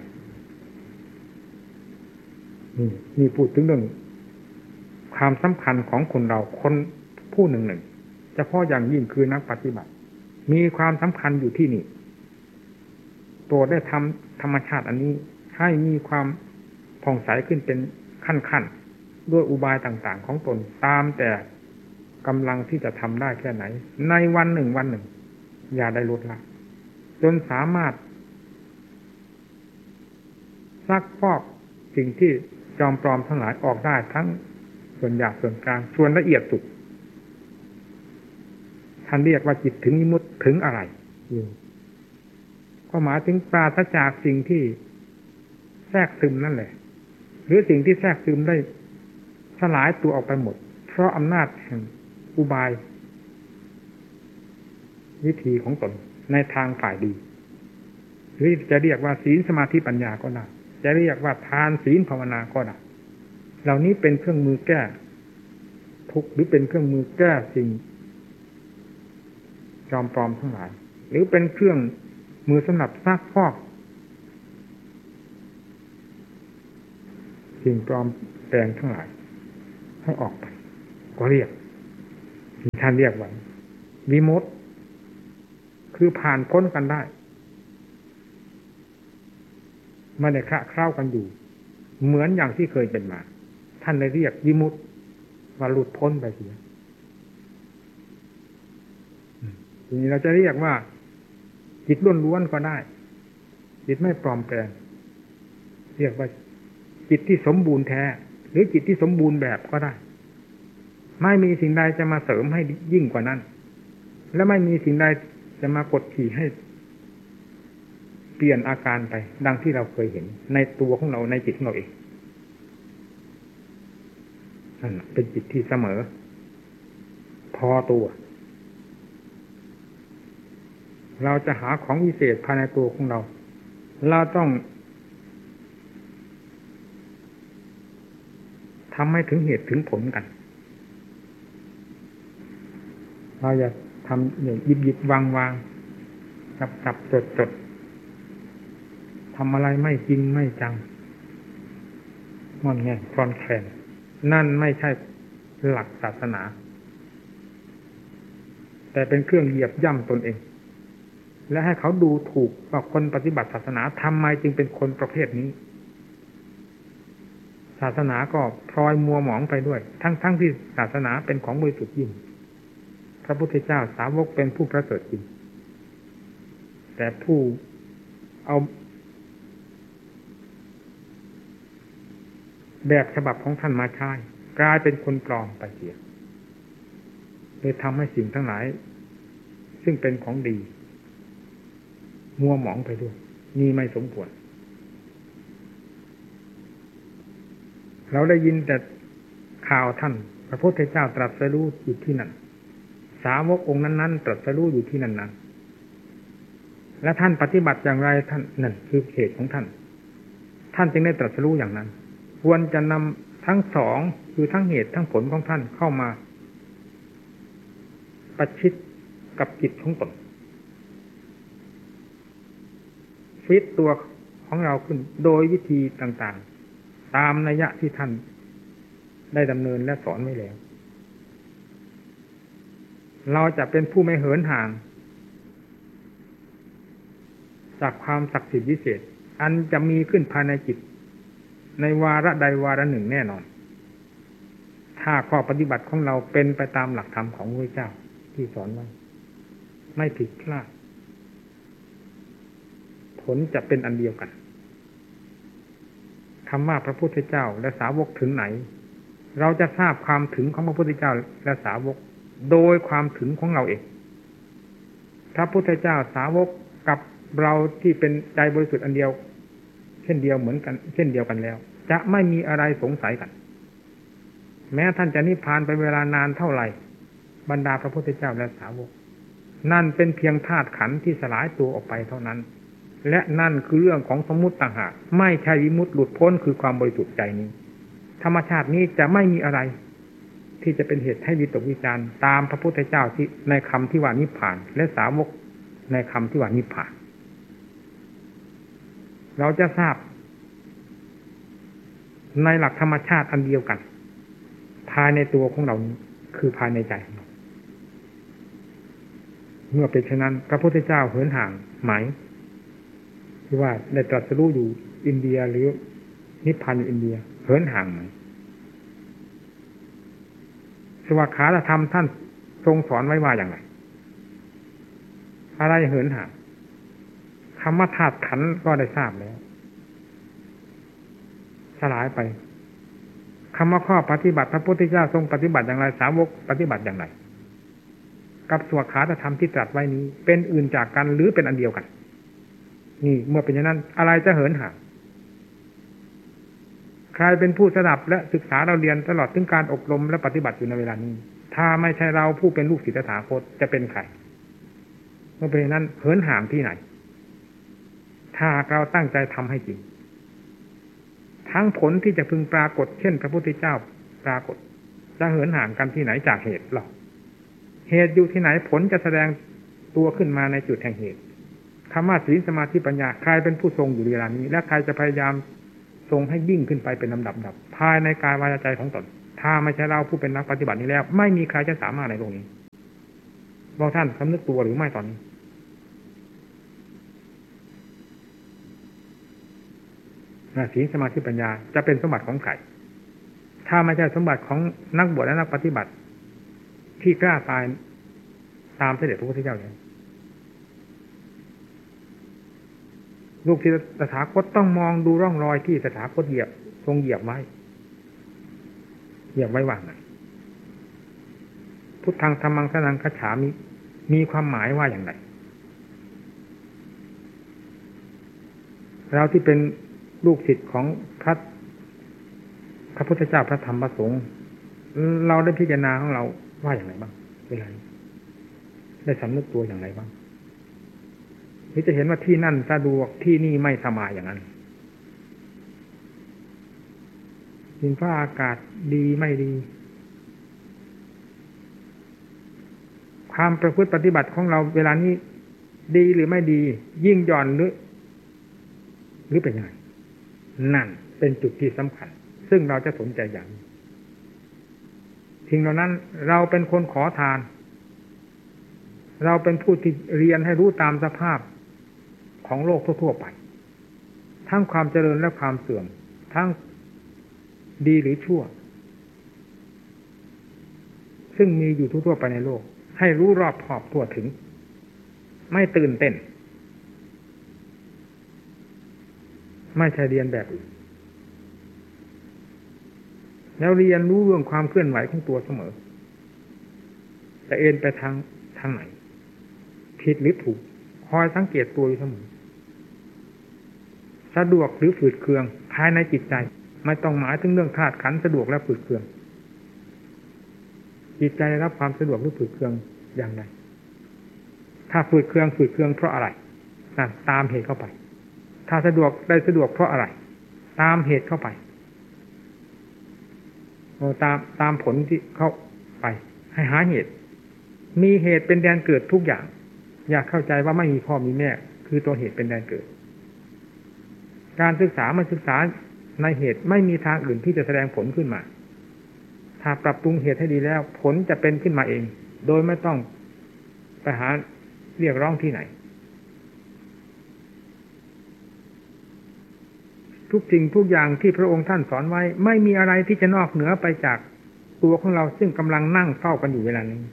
Speaker 1: นี่นี่พูดถึงเรื่องความสำคัญของคนเราคนผู้หนึ่งหนึ่งเฉพาะอย่างยิ่งคือนักปฏิบัติมีความสำคัญอยู่ที่นี่โปรดได้ทำธรรมชาติอันนี้ให้มีความผ่องใสขึ้นเป็นขั้นๆด้วยอุบายต่างๆของตนตามแต่กำลังที่จะทำได้แค่ไหนในวันหนึ่งวันหนึ่งอย่าได้ลดละจนสามารถซักฟอกสิ่งที่จอมปลอมทั้งหลายออกได้ทั้งส่วนหยาบส่วนกลางส่วนละเอียดสุดท่านเรียกว่าจิตถึงนิมุตถึงอะไรก็หมายถึงปราศจากสิ่งที่แทรกซึมนั่นแหละหรือสิ่งที่แทรกซึมได้สลายตัวออกไปหมดเพราะอำนาจแห่งอุบายวิธีของตนในทางฝ่ายดีหรือจะเรียกว่าศีลสมาธิปัญญาก็ได้จะเรียกว่าทานศีลภาวนาก็ได้เหล่านี้เป็นเครื่องมือแก้ทุกข์หรือเป็นเครื่องมือแก้สิ่งจอมปลอมทั้งหลายหรือเป็นเครื่องมือสำหรับซักฟอกสิ่งปลอมแปลงทั้งหลายให้ออกไปก็เรียกท่านเรียกว่าวิมุตติคือผ่านพ้นกันได้ไม่ได้คละเคล้ากันอยู่เหมือนอย่างที่เคยเป็นมาท่านได้เรียกวิมุตติว่าหลุดพ้นไปเสียทีนี้เราจะเรียกว่าจิตล้วนๆก็ได้จิตไม่ปลอมแปลงเรียกว่าจิตที่สมบูรณ์แท้หรือจิตที่สมบูรณ์แบบก็ได้ไม่มีสิ่งใดจะมาเสริมให้ยิ่งกว่านั้นและไม่มีสิ่งใดจะมากดขี่ให้เปลี่ยนอาการไปดังที่เราเคยเห็นในตัวของเราในจิตของเราเองนั่นเป็นจิตที่เสมอพอตัวเราจะหาของวิเศษภายในตัวของเราเราต้องทำให้ถึงเหตุถึงผลกันเราอย่าทำเนี่ยยิบยิบวางวางจับจับจดจดทำอะไรไม่จริงไม่จังงอนแงนคลอนแคลนนั่นไม่ใช่หลักศาสนาแต่เป็นเครื่องเหยียบย่ำตนเองและให้เขาดูถูกว่าคนปฏิบัติศาสนาทำไมจึงเป็นคนประเภทนี้ศาสนาก็พลอยมัวหมองไปด้วยทั้งๆ ท, ที่ศาสนาเป็นของบริสุทธิ์ยิ่งพระพุทธเจ้าสาวกเป็นผู้ประเสริฐจริงแต่ผู้เอาแบบฉบับของท่านมาใช้กลายเป็นคนปลอมไปเสียเลยทำให้สิ่งทั้งหลายซึ่งเป็นของดีมัวหมองไปด้วยนี่ไม่สมควรเราได้ยินแต่ข่าวท่านพระพุทธเจ้าตรัสรู้อยู่ที่นั่นสาวกองค์นั้นๆตรัสรู้อยู่ที่นั่นนั้นและท่านปฏิบัติอย่างไรท่านนั่นคือเหตุของท่านท่านจึงได้ตรัสรู้อย่างนั้นควรจะนำทั้งสองคือทั้งเหตุทั้งผลของท่านเข้ามาประชิดกับจิตของตนฟิตตัวของเราขึ้นโดยวิธีต่างๆตามนัยยะที่ท่านได้ดำเนินและสอนไว้แล้วเราจะเป็นผู้ไม่เหินห่างจากความศักดิ์สิทธิ์วิเศษอันจะมีขึ้นภายในจิตในวาระใดวาระหนึ่งแน่นอนถ้าข้อปฏิบัติของเราเป็นไปตามหลักธรรมของพระพุทธเจ้าที่สอนไว้ไม่ผิดพลาดผลจะเป็นอันเดียวกันคำว่าพระพุทธเจ้าและสาวกถึงไหนเราจะทราบความถึงของพระพุทธเจ้าและสาวกโดยความถึงของเราเองพระพุทธเจ้าสาวกกับเราที่เป็นใจบริสุทธิ์อันเดียวเช่นเดียวเหมือนกันเช่นเดียวกันแล้วจะไม่มีอะไรสงสัยกันแม้ท่านจะนิพพานไปเวลานานเท่าไหร่บรรดาพระพุทธเจ้าและสาวกนั่นเป็นเพียงธาตุขันธ์ที่สลายตัวออกไปเท่านั้นและนั่นคือเรื่องของสมมุติต่างหากไม่ใช่วิมุตติหลุดพ้นคือความบริสุทธิ์ใจนี้ธรรมชาตินี้จะไม่มีอะไรที่จะเป็นเหตุให้วิตกวิจารณ์ตามพระพุทธเจ้าที่ในคำที่ว่านิพพานและสาวกในคำที่ว่านิพพานเราจะทราบในหลักธรรมชาติอันเดียวกันภายในตัวของเราคือภายในใจของเราเมื่อเป็นเช่นนั้นพระพุทธเจ้าเหินห่างไหมที่ว่าได้ตรัสรู้อยู่อินเดียหรือนิพพานอยู่อินเดียเหินห่างไหมสวากขาธรรมท่านทรงสอนไว้ว่าอย่างไรอะไรเหินห่างคำว่าธาตุขันธ์ก็ได้ทราบแล้วสลายไปคำว่าข้อปฏิบัติพระพุทธเจ้าทรงปฏิบัติอย่างไรสาวกปฏิบัติอย่างไรกับสวากขาธรรมที่ตรัสไว้นี้เป็นอื่นจากกันหรือเป็นอันเดียวกันนี่เมื่อเป็นอย่างนั้นอะไรจะเหินห่างใครเป็นผู้สดับและศึกษาเราเรียนตลอดถึงการอบรมและปฏิบัติอยู่ในเวลานี้ถ้าไม่ใช่เราผู้เป็นลูกศิษย์ตถาคตจะเป็นใครเมื่อเป็นอย่างนั้นเหินห่างที่ไหนถ้าเราตั้งใจทำให้จริงทั้งผลที่จะพึงปรากฏเช่นพระพุทธเจ้าปรากฏจะเหินห่างกันที่ไหนจากเหตุหรอกเหตุอยู่ที่ไหนผลจะแสดงตัวขึ้นมาในจุดแห่งเหตุคำว่าศีลสมาธิปัญญาใครเป็นผู้ทรงอยู่เวลานี้และใครจะพยายามทรงให้ยิ่งขึ้นไปเป็นลำดับดับภายในกายวาจาใจของตนถ้าไม่ใช่เราผู้เป็นนักปฏิบัตินี้แล้วไม่มีใครจะสามารถในโลกนี้บอกท่านสำนึกตัวหรือไม่ตอนนี้ศีลสมาธิปัญญาจะเป็นสมบัติของใครถ้าไม่ใช่สมบัติของนักบวชและนักปฏิบัติที่กล้าตายตามเสด็จพระพุทธเจ้าเลยลูกศิษย์ตถาคตต้องมองดูร่องรอยที่ตถาคตเหยียบทรงเหยียบไว้เหยียบไว้ว่างไงพุทธังธัมมังสรณังคัจฉามิมีความหมายว่าอย่างไรเราที่เป็นลูกศิษย์ของพระพระพุทธเจ้าพระธรรมพระสงฆ์เราได้พิจารณาของเราว่าอย่างไรบ้างเวลาได้สำนึกตัวอย่างไรบ้างหรือจะเห็นว่าที่นั่นสะดวกที่นี่ไม่สบายอย่างนั้นดินฟ้าอากาศดีไม่ดีความประพฤติปฏิบัติของเราเวลานี้ดีหรือไม่ดียิ่งหย่อนหรือหรือเป็นยังไงนั่นเป็นจุดที่สำคัญซึ่งเราจะสนใจอย่างนี้ทิ้งเหล่านั้นเราเป็นคนขอทานเราเป็นผู้ที่เรียนให้รู้ตามสภาพของโลกทั่วๆไปทั้งความเจริญและความเสื่อมทั้งดีหรือชั่วซึ่งมีอยู่ทั่วๆไปในโลกให้รู้รอบขอบทั่วถึงไม่ตื่นเต้นไม่ใช่เรียนแบบอื่นแล้วเรียนรู้เรื่องความเคลื่อนไหวของตัวเสมอจะเอ็นไปทางทางไหนผิดหรือถูกคอยสังเกตตัวอยู่เสมอสะดวกหรือฝืดเคืองภายในจิตใจไม่ต้องหมายถึงเรื่องธาตุขันธ์สะดวกและฝืดเคืองจิตใจได้รับความสะดวกหรือฝืดเคืองอย่างไรถ้าฝืดเคืองฝืดเคืองเพราะอะไรนั่นตามเหตุเข้าไปถ้าสะดวกได้สะดวกเพราะอะไรตามเหตุเข้าไปตามตามผลที่เข้าไปให้หาเหตุมีเหตุเป็นแดนเกิดทุกอย่างอยากเข้าใจว่าไม่มีพ่อมีแม่คือตัวเหตุเป็นแดนเกิดการศึกษามาศึกษาในเหตุไม่มีทางอื่นที่จะแสดงผลขึ้นมาถ้าปรับปรุงเหตุให้ดีแล้วผลจะเป็นขึ้นมาเองโดยไม่ต้องไปหาเรียกร้องที่ไหนทุกสิ่งทุกอย่างที่พระองค์ท่านสอนไว้ไม่มีอะไรที่จะนอกเหนือไปจากตัวของเราซึ่งกำลังนั่งเฝ้ากันอยู่เวลานี้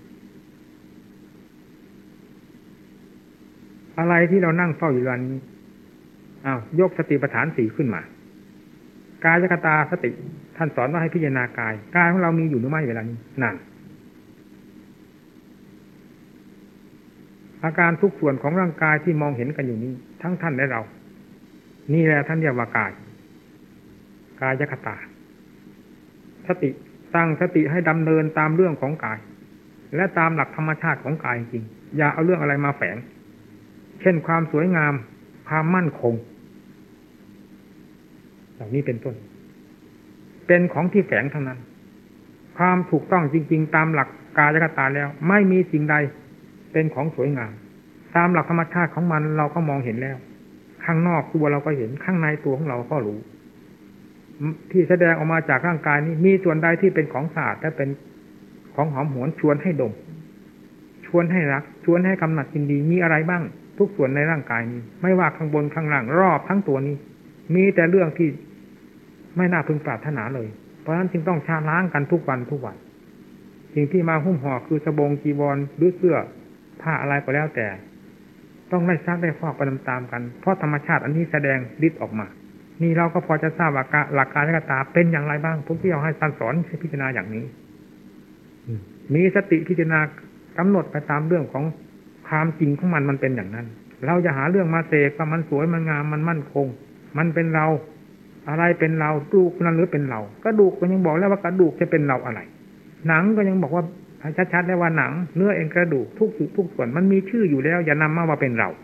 Speaker 1: อะไรที่เรานั่งเฝ้าอยู่เวลานี้อ้าวยกสติปัฏฐานสี่ขึ้นมากายคตาสติท่านสอนว่าให้พิจารณากายกายของเรามีอยู่หรือไม่เวลานี้นั่นอาการทุกส่วนของร่างกายที่มองเห็นกันอยู่นี้ทั้งท่านและเรานี่แหละท่านเรียกว่ากายกายคตาสติตั้งสติให้ดำเนินตามเรื่องของกายและตามหลักธรรมชาติของกายจริงอย่าเอาเรื่องอะไรมาแฝงเช่นความสวยงามความมั่นคงเหล่านี้เป็นต้นเป็นของที่แฝงทั้งนั้นความถูกต้องจริงๆตามหลักกายคตาแล้วไม่มีสิ่งใดเป็นของสวยงามตามหลักธรรมชาติของมันเราก็มองเห็นแล้วข้างนอกตัวเราก็เห็นข้างในตัวของเราก็รู้ที่แสดงออกมาจากร่างกายนี้มีส่วนใดที่เป็นของสะอาดและเป็นของหอมหวนชวนให้ดมชวนให้รักชวนให้กำหนัดยินดีมีอะไรบ้างทุกส่วนในร่างกายนี้ไม่ว่าข้างบนข้างล่างรอบทั้งตัวนี้มีแต่เรื่องที่ไม่น่าพึงปรารถนาเลยเพราะฉะนั้นจึงต้องชาล้างกันทุกวันทุกวันสิ่งที่มาหุ้มห่อคือสบงจีวรหรือเสื้อผ้าอะไรก็แล้วแต่ต้องได้ซักได้ฟอกไปตามๆกันเพราะธรรมชาติอันนี้แสดงฤทธิ์ออกมานี่เราก็พอจะทราบว่าหลักการตาเป็นอย่างไรบ้างผมที่เอาให้ท่านสอนให้พิจารณาอย่างนี้มีสติพิจารณากำหนดไปตามเรื่องของความจริงของมันมันเป็นอย่างนั้นเราจะหาเรื่องมาเสกว่ามันสวยมันงามมันมั่นคงมันเป็นเราอะไรเป็นเรากระดูกนั่นหรือเป็นเรากระดูกก็ยังบอกแล้วว่ากระดูกจะเป็นเราอะไรหนังก็ยังบอกว่าชัดๆแล้วว่าหนังเนื้อเอ็นกระดูกทุกส่วนทุกส่วนมันมีชื่ออยู่แล้วอย่านำมาว่าเป็นเรา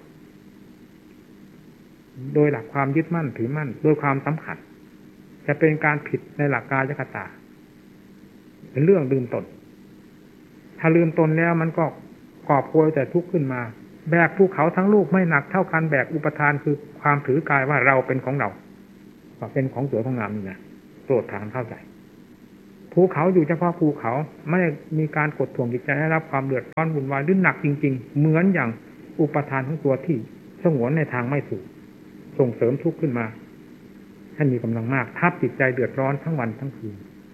Speaker 1: โดยหลักความยึดมั่นถือมั่นโดยความสำคัญจะเป็นการผิดในหลักกายคตาเป็นเรื่องลืมตนถ้าลืมตนแล้วมันก็ก่อโพยแต่ทุกข์ขึ้นมาแบกภูเขาทั้งลูกไม่หนักเท่ากันแบกอุปทานคือความถือกายว่าเราเป็นของเราว่าเป็นของสวยของงามนี่นะโปรดทางเข้าใจภูเขาอยู่เฉพาะภูเขาไม่มีการกดท่วงจิตใจให้รับความเดือดร้อนวุ่นวายหรือหนักจริงๆเหมือนอย่างอุปทานของตัวที่สงวนในทางไม่ถูกส่งเสริมทุกข์ขึ้นมาให้มีกำลังมากทับจิตใจเดือดร้อนทั้งวันทั้งคืน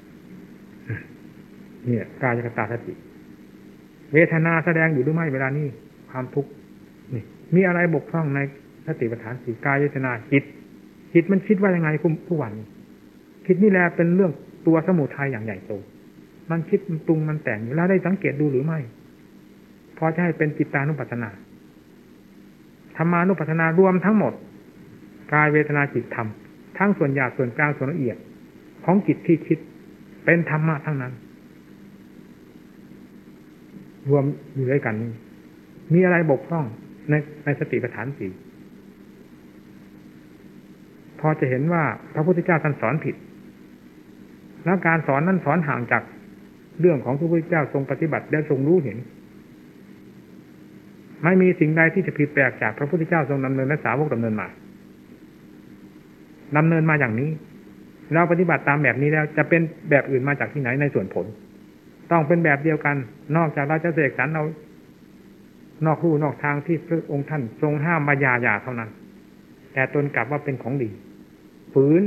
Speaker 1: เนี่ยกายคตาสติเวทนาแสดงอยู่หรือไม่เวลานี้ความทุกข์นี่มีอะไรบกพร่องในสติปัฏฐานสี่กายเวทนาจิตจิตมันคิดว่ายังไงทุกวันคิดนี่แหละเป็นเรื่องตัวสมุทัยอย่างใหญ่โตมันคิดมันปรุงมันแต่งอยู่แล้วได้สังเกตดูหรือไม่พอจะให้เป็นจิตตานุปัฏฐนาธรรมานุปัฏฐานารวมทั้งหมดกายเวทนาจิตธรรมทั้งส่วนหยาบส่วนกลางส่วนละเอียดของจิตที่คิดเป็นธรรมะทั้งนั้นรวมอยู่ด้วยกันนี่มีอะไรบกพร่องในในสติปัฏฐานสี่พอจะเห็นว่าพระพุทธเจ้าท่านสอนผิดแล้วการสอนนั้นสอนห่างจากเรื่องของพระพุทธเจ้าทรงปฏิบัติและทรงรู้เห็นไม่มีสิ่งใดที่จะผิดแปลกจากพระพุทธเจ้าทรงดำเนินและสาวกดำเนินมาดำเนินมาอย่างนี้เราปฏิบัติตามแบบนี้แล้วจะเป็นแบบอื่นมาจากที่ไหนในส่วนผลต้องเป็นแบบเดียวกันนอกจากเราจะเสกสรรเรานอกลู่นอกทางที่พระองค์ท่านทรงห้ามมายาหยาเท่านั้นแต่ตนกลับว่าเป็นของดีฝืน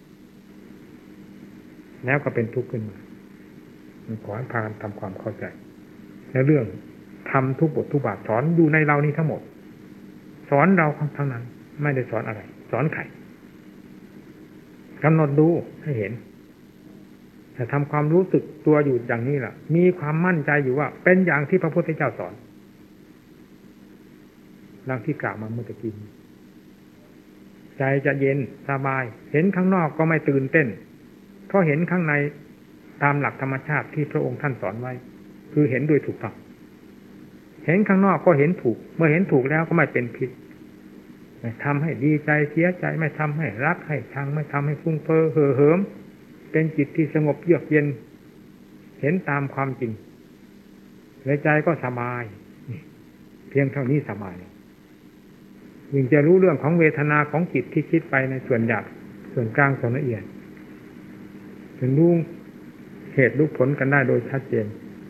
Speaker 1: แล้วก็เป็นทุกข์ขึ้นมาขอให้พากันทำความเข้าใจในเรื่องทำทุกบททุกบาทสอนอยู่ในเรานี่ทั้งหมดสอนเราทั้งนั้นไม่ได้สอนอะไรสอนใครกำหนดดูให้เห็นแต่ทำความรู้สึกตัวอยู่อย่างนี้ล่ะมีความมั่นใจอยู่ว่าเป็นอย่างที่พระพุทธเจ้าสอนดังที่กล่าวมาเมื่อกี้ใจจะเย็นสบายเห็นข้างนอกก็ไม่ตื่นเต้นเพราะเห็นข้างในตามหลักธรรมชาติที่พระองค์ท่านสอนไว้คือเห็นโดยถูกต้องเห็นข้างนอกก็เห็นถูกเมื่อเห็นถูกแล้วก็ไม่เป็นพิษไม่ทำให้ดีใจเสียใจไม่ทำให้รักให้ชังไม่ทำให้ฟุ้งเฟ้อเห่อเหิมเป็นจิตที่สงบเยือกเย็นเห็นตามความจริงในใจก็สบายเพียงเท่านี้สบายยิ่งจะรู้เรื่องของเวทนาของจิตที่คิดไปในส่วนหยาบส่วนกลางส่วนละเอียดถึงรู้เหตุรู้ผลกันได้โดยชัดเจน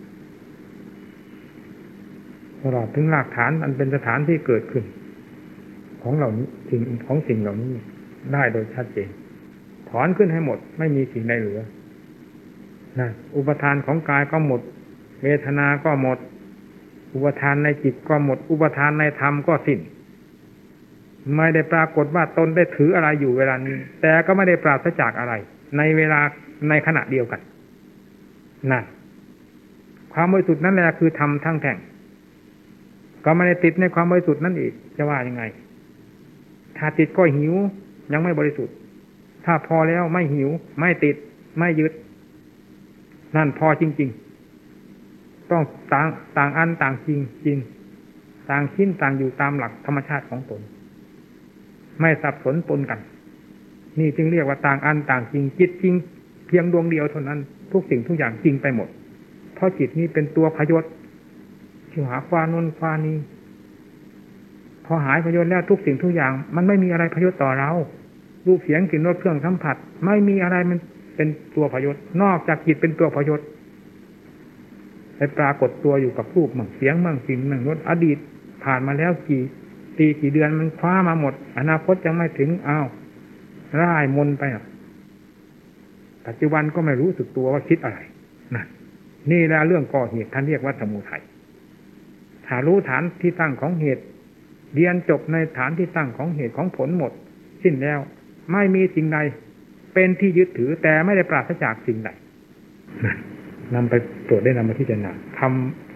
Speaker 1: ตลอดถึงหลักฐานอันเป็นสถานที่เกิดขึ้นของเหล่านี้สิ่งของสิ่งเหล่านี้ได้โดยชัดเจนถอนขึ้นให้หมดไม่มีสิ่งใดเหลือนะอุปทานของกายก็หมดเวทนาก็หมดอุปทานในจิตก็หมดอุปทานในธรรมก็สิ้นไม่ได้ปรากฏว่าตนได้ถืออะไรอยู่เวลานี้แต่ก็ไม่ได้ปราศจากอะไรในเวลาในขณะเดียวกันนั่นความบริสุทธิ์นั่นแหละคือธรรมทั้งแท่งก็ไม่ได้ติดในความบริสุทธิ์นั่นอีกจะว่ายังไงถ้าติดก็หิวยังไม่บริสุทธิ์ถ้าพอแล้วไม่หิวไม่ติดไม่ยึดนั่นพอจริงๆต้องต่างต่างอันต่างจริงจริงต่างชิ้นต่างอยู่ตามหลักธรรมชาติของตนไม่สับสนปนกันนี่จึงเรียกว่าต่างอันต่างจริงจิตจริงเพียงดวงเดียวเท่านั้นทุกสิ่งทุกอย่างจริงไปหมดเพราะจิตนี้เป็นตัวพยศที่หาความนนความนี้พอหายพยศแล้วทุกสิ่งทุกอย่างมันไม่มีอะไรพยศต่อเรารูปเสียงกลิ่นรสเครื่องสัมผัสไม่มีอะไรมันเป็นตัวพยศนอกจากจิตเป็นตัวพยศไปปรากฏตัวอยู่กับรูปมั่งเสียงมั่งกลิ่นมั่งรสอดีตผ่านมาแล้วกี่ปีกี่เดือนมันคว้ามาหมดอนาคตยังไม่ถึงอ้าวร่ายมนไปอ่ะปัจจุบันก็ไม่รู้สึกตัวว่าคิดอะไรนั่นนี่แหละเรื่องก่อเหตุท่านเรียกว่าสมุทัยถ้ารู้ฐานที่ตั้งของเหตุเรียนจบในฐานที่ตั้งของเหตุของผลหมดสิ้นแล้วไม่มีสิ่งใดเป็นที่ยึดถือแต่ไม่ได้ปราศจากสิ่งใดนำไปตรวจได้นำมาพิจารณาทำ